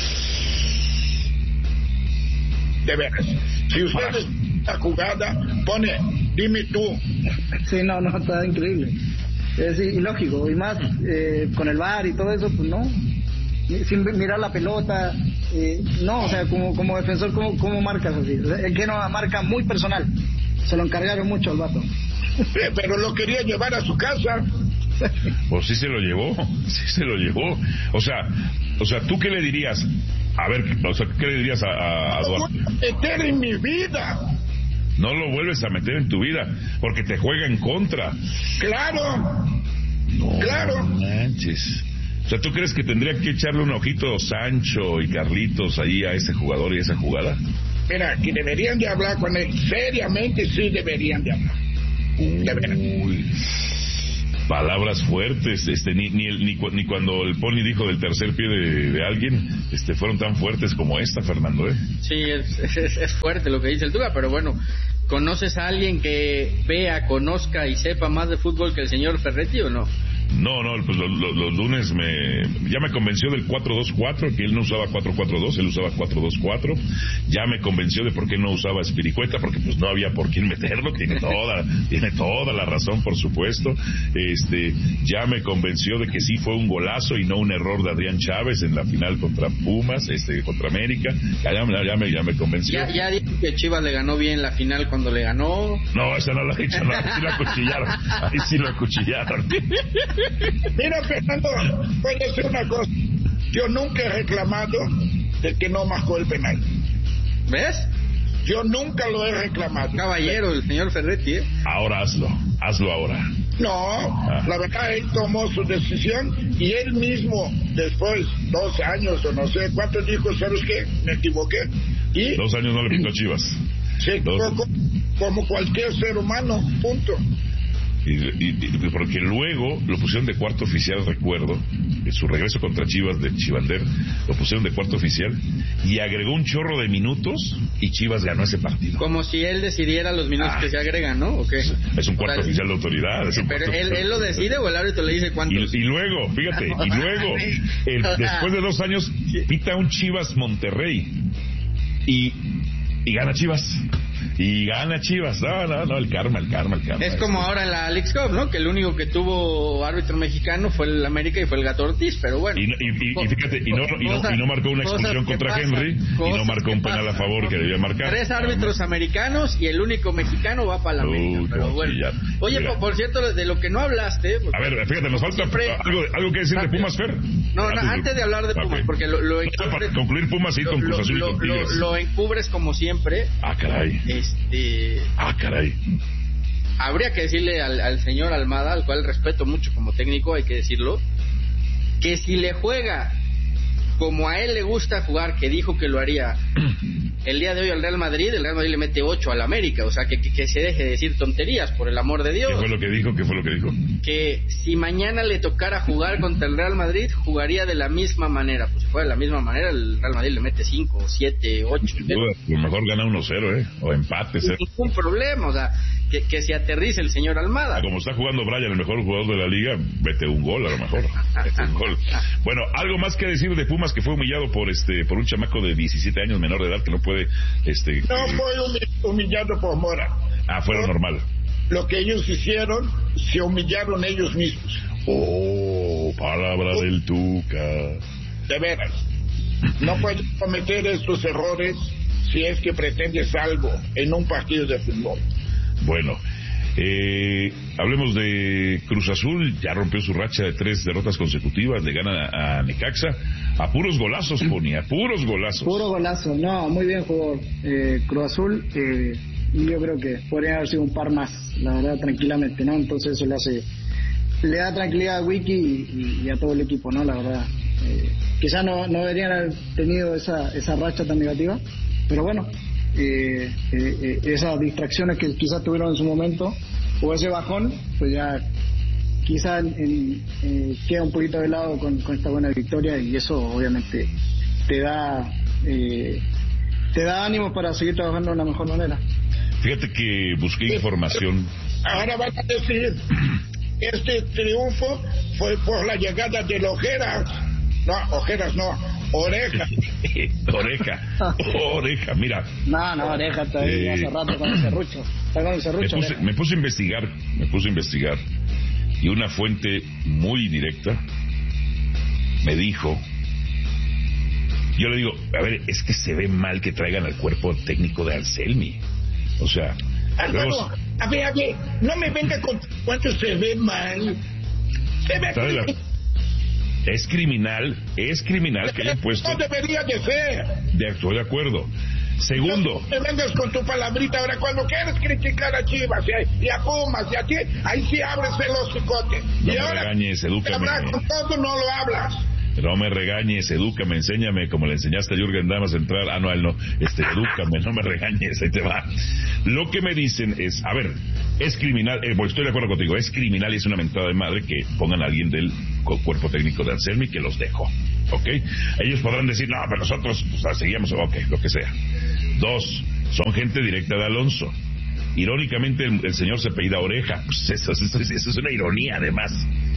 De veras. Si ustedes la jugada, pone, dime tú. Sí, no, no, está increíble. Es ilógico. Y más, eh, con el V A R y todo eso, pues no. Sin mirar la pelota, eh, no, o sea, como, como defensor, ¿cómo, cómo marcas así? O sea, es que no marca muy personal. Se lo encargaron mucho al vato. Pero lo quería llevar a su casa. Pues sí se lo llevó, sí se lo llevó. O sea, o sea, ¿tú qué le dirías? A ver, o sea, ¿qué le dirías a, a, a Duarte? No lo voy a meter en mi vida. No lo vuelves a meter en tu vida, porque te juega en contra. Claro. No, claro. No manches. O sea, ¿tú crees que tendría que echarle un ojito Sancho y Carlitos ahí a ese jugador y a esa jugada? Mira, que deberían de hablar con él. Seriamente sí deberían de hablar. Uy, palabras fuertes, este, ni, ni, ni, ni cuando el Pony dijo del tercer pie de, de alguien, este, fueron tan fuertes como esta, Fernando, ¿eh? Sí, es, es, es fuerte lo que dice el Tuca, pero bueno, ¿conoces a alguien que vea, conozca y sepa más de fútbol que el señor Ferretti o no? No, no, pues lo, lo, los lunes me ya me convenció del cuatro dos cuatro, que él no usaba cuatro cuatro dos, él usaba cuatro dos cuatro. Ya me convenció de por qué no usaba Espiricueta, porque pues no había por quién meterlo. Tiene toda, tiene toda la razón, por supuesto. Este, ya me convenció de que sí fue un golazo y no un error de Adrián Chávez en la final contra Pumas, este, contra América. Ya, ya, ya me, ya me convenció. Ya, ya dijo que Chivas le ganó bien la final cuando le ganó. No, esa no la he dicho, no, ahí sí lo acuchillaron, ahí sí lo acuchillaron. Mira, Fernando, voy a decir una cosa. Yo nunca he reclamado de que no marcó el penal. ¿Ves? Yo nunca lo he reclamado. Caballero, el señor Ferretti, ¿eh? Ahora hazlo, hazlo ahora. No, ah. la verdad, él tomó su decisión y él mismo, después, dos años o no sé cuántos, dijo, ¿sabes qué? Me equivoqué. Y dos años no le pintó a Chivas. Se equivocó como cualquier ser humano, punto. Y, y, y porque luego lo pusieron de cuarto oficial, recuerdo, en su regreso contra Chivas de Chivander, lo pusieron de cuarto oficial y agregó un chorro de minutos y Chivas ganó ese partido. Como si él decidiera los minutos ah, que se agregan, ¿no? ¿O qué? Es un cuarto o sea, oficial de autoridad. Es un pero él, él lo decide o el árbitro le dice cuántos. Y, y luego, fíjate, y luego, el, después de dos años, pita un Chivas Monterrey y, y gana Chivas. Y gana Chivas. No, no, no, el karma, el karma, el karma. Es como ahora en la Leagues Cup, ¿no? Que el único que tuvo árbitro mexicano fue el América y fue el Gato Ortiz, pero bueno. Y, y, y, y fíjate, y no, y, no, y no marcó una expulsión contra pasan, Henry, y no marcó un penal a favor que debía marcar. Tres árbitros no, americanos y el único mexicano va para la América, uh, pero no, bueno. Ya, Oye, por, por cierto, de lo que no hablaste... A ver, fíjate, nos falta siempre... algo, algo que decir de Pumas, Fer. No, no, antes de hablar de Pumas, okay. porque lo, lo encubres... Para concluir Pumas, sí, con Cruz Azul y con Tigres. Lo, lo encubres como siempre. Ah, caray. Este... Ah, caray. Habría que decirle al, al señor Almada, al cual respeto mucho como técnico, hay que decirlo, que si le juega como a él le gusta jugar, que dijo que lo haría el día de hoy al Real Madrid, el Real Madrid le mete ocho al América, o sea, que, que, que se deje de decir tonterías, por el amor de Dios. ¿Qué fue lo que dijo? ¿Qué fue lo que dijo? Que si mañana le tocara jugar contra el Real Madrid, jugaría de la misma manera. Pues si fuera de la misma manera, el Real Madrid le mete cinco, siete, ocho. Sin duda, a lo mejor gana uno cero, ¿eh? O empate, cero. Ningún problema, o sea, que, que se aterrice el señor Almada. Como está jugando Brian, el mejor jugador de la liga, vete un gol a lo mejor. Vete un gol. Bueno, algo más que decir de Pumas, que fue humillado por este por un chamaco de diecisiete años menor de edad que no puede... este No fue humillado por Mora. Ah, fue lo normal. Lo que ellos hicieron, se humillaron ellos mismos. Oh, palabra oh. del Tuca. De veras. No puedes cometer estos errores si es que pretendes algo en un partido de fútbol. Bueno, eh, hablemos de Cruz Azul. Ya rompió su racha de tres derrotas consecutivas. Le gana a, a Necaxa a puros golazos, Pony, a puros golazos. Puro golazo, no, muy bien jugó eh, Cruz Azul. Eh, yo creo que podrían haber sido un par más, la verdad, tranquilamente, ¿no? Entonces eso le hace, le da tranquilidad a Wiki y, y a todo el equipo, ¿no? La verdad, eh, quizás no, no deberían haber tenido esa, esa racha tan negativa, pero bueno, eh, eh, eh, esas distracciones que quizás tuvieron en su momento, o ese bajón, pues ya quizá en, en, eh, queda un poquito de lado con, con esta buena victoria, y eso obviamente te da eh, te da ánimo para seguir trabajando de la mejor manera. Fíjate que busqué información. Ahora van a decir, este triunfo fue por la llegada de Ojeras. No, Ojeras no, Oreja. Oreja, Oreja, mira. No, no, Oreja está ahí eh, hace rato con el serrucho. Está con el serrucho. Me puse, me puse a investigar, me puse a investigar. Y una fuente muy directa me dijo yo le digo, a ver, es que se ve mal que traigan al cuerpo técnico de Anselmi. O sea... Álvaro, luego... a ver, a ver, no me venga con cuánto se ve mal. Se ve mal. Es criminal, es criminal que hayan puesto... No debería de ser. De, estoy de acuerdo. Segundo... No te vengas con tu palabrita ahora. Cuando quieres criticar a Chivas y a Pumas y a ti, ahí sí abres el hocicote. No y me ahora, regañes, edúcame. Hablar con todo no lo hablas. No me regañes, edúcame, enséñame como le enseñaste a Jürgen Damas a entrar. Ah, no, a él no. Este, edúcame, no me regañes, ahí te va. Lo que me dicen es, a ver, es criminal, eh, pues estoy de acuerdo contigo, es criminal y es una mentada de madre que pongan a alguien del cuerpo técnico de Anselmi que los dejó, ¿ok? Ellos podrán decir, no, pero nosotros pues, seguíamos, ok, lo que sea. Dos, son gente directa de Alonso. Irónicamente, el, el señor se apellida Oreja. Pues eso, eso, eso, eso es una ironía, además.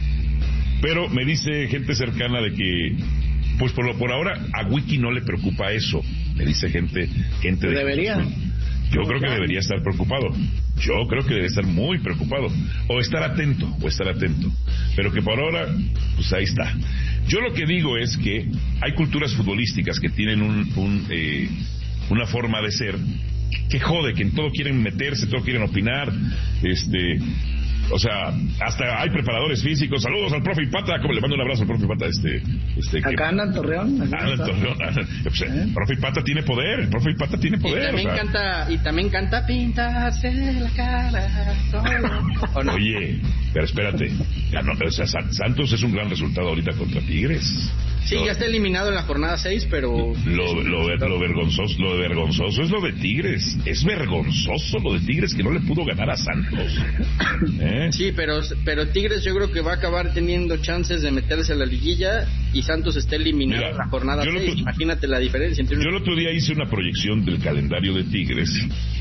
Pero me dice gente cercana de que, pues por, lo, por ahora a Wiki no le preocupa eso. Me dice gente, gente de... Debería. Yo creo que debería estar preocupado. Yo creo que debe estar muy preocupado. O estar atento, o estar atento. Pero que por ahora, pues ahí está. Yo lo que digo es que hay culturas futbolísticas que tienen un, un, eh, una forma de ser que jode, que en todo quieren meterse, todo quieren opinar, este... O sea, hasta hay preparadores físicos. Saludos al profe Ipata, como le mando un abrazo al profe Ipata. Este, este, acá que... anda en Torreón. Anda en Torreón. Pues, ¿Eh? El profe Ipata tiene poder, el profe Ipata tiene poder. Y también, o sea... canta, y también canta pintarse la cara. ¿O no? Oye, pero espérate. Ya no, o sea, Santos es un gran resultado ahorita contra Tigres. Sí, lo, ya está eliminado en la jornada seis, pero... Lo, lo, lo, vergonzoso, lo vergonzoso es lo de Tigres. Es vergonzoso lo de Tigres que no le pudo ganar a Santos. ¿Eh? Sí, pero, pero Tigres yo creo que va a acabar teniendo chances de meterse a la liguilla y Santos está eliminado Mira, en la jornada seis. Otro, Imagínate la diferencia. Entre yo el otro día hice una proyección del calendario de Tigres.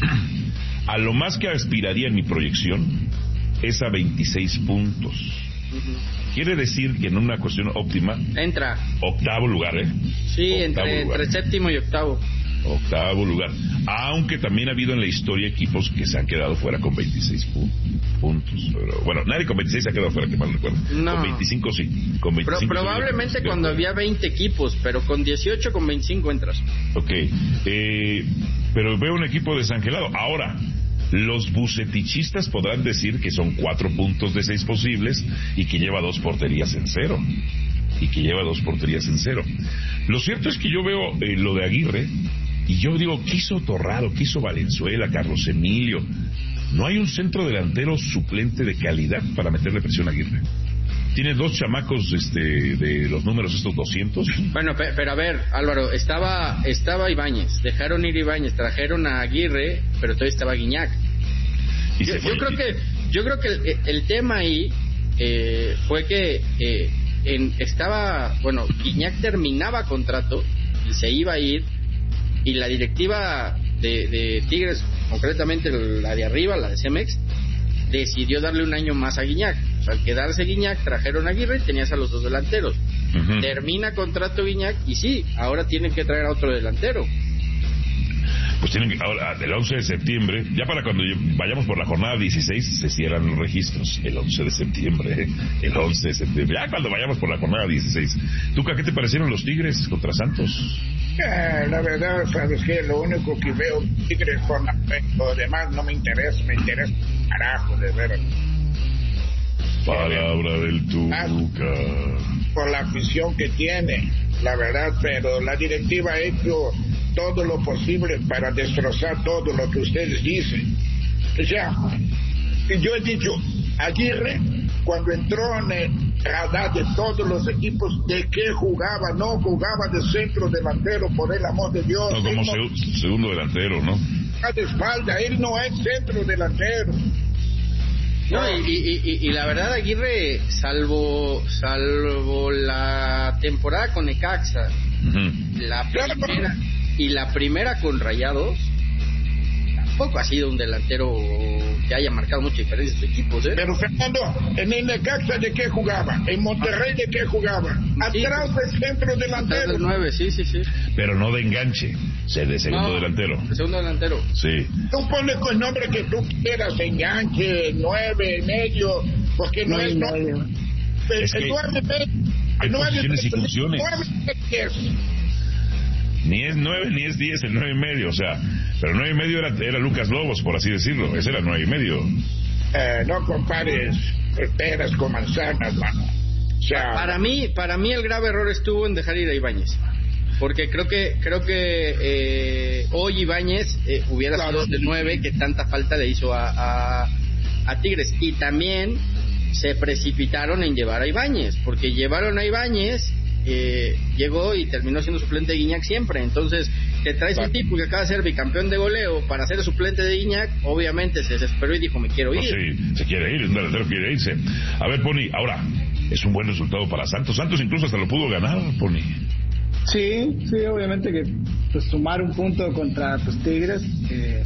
A lo más que aspiraría en mi proyección es a veintiséis puntos. Uh-huh. Quiere decir que en una cuestión óptima... Entra. Octavo lugar, ¿eh? Sí, entre, lugar. entre séptimo y octavo. Octavo lugar. Aunque también ha habido en la historia equipos que se han quedado fuera con veintiséis puntos. Pero, bueno, nadie con veintiséis se ha quedado fuera, que mal recuerdo. No. Con veinticinco sí. Con veinticinco pero, probablemente sí, cuando había veinte equipos, pero con dieciocho, con veinticinco entras. Ok. Eh, pero veo un equipo desangelado. Ahora... Los bucetichistas podrán decir que son cuatro puntos de seis posibles y que lleva dos porterías en cero. Y que lleva dos porterías en cero. Lo cierto es que yo veo eh, lo de Aguirre y yo digo, ¿qué hizo Torrado? ¿Qué hizo Valenzuela? Carlos Emilio. No hay un centro delantero suplente de calidad para meterle presión a Aguirre. Tiene dos chamacos este, de los números estos doscientos. Bueno, pero, pero a ver, Álvaro, estaba estaba Ibáñez, dejaron ir Ibáñez, trajeron a Aguirre, pero todavía estaba Guiñac. Y yo, se fue, yo creo y... que yo creo que el, el tema ahí eh, fue que eh, en, estaba, bueno, Guiñac terminaba contrato y se iba a ir, y la directiva de, de Tigres, concretamente la de arriba, la de Cemex, decidió darle un año más a Guiñac. O sea, al quedarse Guiñac, trajeron a Aguirre y tenías a los dos delanteros. Uh-huh. Termina contrato Guiñac y sí, ahora tienen que traer a otro delantero. Pues tienen que, ahora, el once de septiembre, ya para cuando vayamos por la jornada dieciséis, se cierran los registros. El once de septiembre, ¿eh? El once de septiembre, ya cuando vayamos por la jornada dieciséis. Tuca, ¿qué te parecieron los Tigres contra Santos? Eh, la verdad, sabes que lo único que veo Tigres con la, lo demás no me interesa, me interesa carajo, de veras. Palabra del Tuca. Por la afición que tiene, la verdad, pero la directiva ha hecho todo lo posible para destrozar todo lo que ustedes dicen. O sea, yo he dicho, Aguirre, cuando entró en el radar de todos los equipos, ¿de qué jugaba? No jugaba de centro delantero, por el amor de Dios. No, como no, seg- segundo delantero, ¿no? De espalda, él no es centro delantero. No, y, y, y, y la verdad, Aguirre, salvo salvo la temporada con Necaxa, uh-huh. la primera y la primera con Rayados, tampoco ha sido un delantero que haya marcado mucha diferencia en sus equipos, ¿eh? Pero Fernando, en el Necaxa, ¿de qué jugaba? En Monterrey, ¿de qué jugaba? Atrás sí, del centro delantero. Atrás del nueve, sí, sí, sí. Pero no de enganche, se de segundo no, delantero. De segundo delantero. Sí. Tú pones con el nombre que tú quieras, enganche, nueve, medio, porque no, no es nueve. Es que hay posiciones y funciones. Ni es nueve ni es diez, el nueve y medio, o sea, pero nueve y medio era, era Lucas Lobos, por así decirlo, ese era nueve y medio. Eh, no compares peras con manzanas, mano. O sea, para mí, para mí el grave error estuvo en dejar ir a Ibáñez, porque creo que creo que eh, hoy Ibáñez eh, hubiera claro. sido de nueve que tanta falta le hizo a, a, a Tigres, y también se precipitaron en llevar a Ibáñez, porque llevaron a Ibáñez, eh, llegó y terminó siendo suplente de Guiñac siempre. Entonces te traes un tipo que acaba de ser bicampeón de goleo para ser suplente de Guiñac, obviamente se desesperó y dijo me quiero ir. Pues sí, se quiere ir, un delantero quiere irse. A ver, Pony, ahora es un buen resultado para Santos. Santos incluso hasta lo pudo ganar, Pony. Sí, sí, obviamente que pues sumar un punto contra pues, Tigres eh,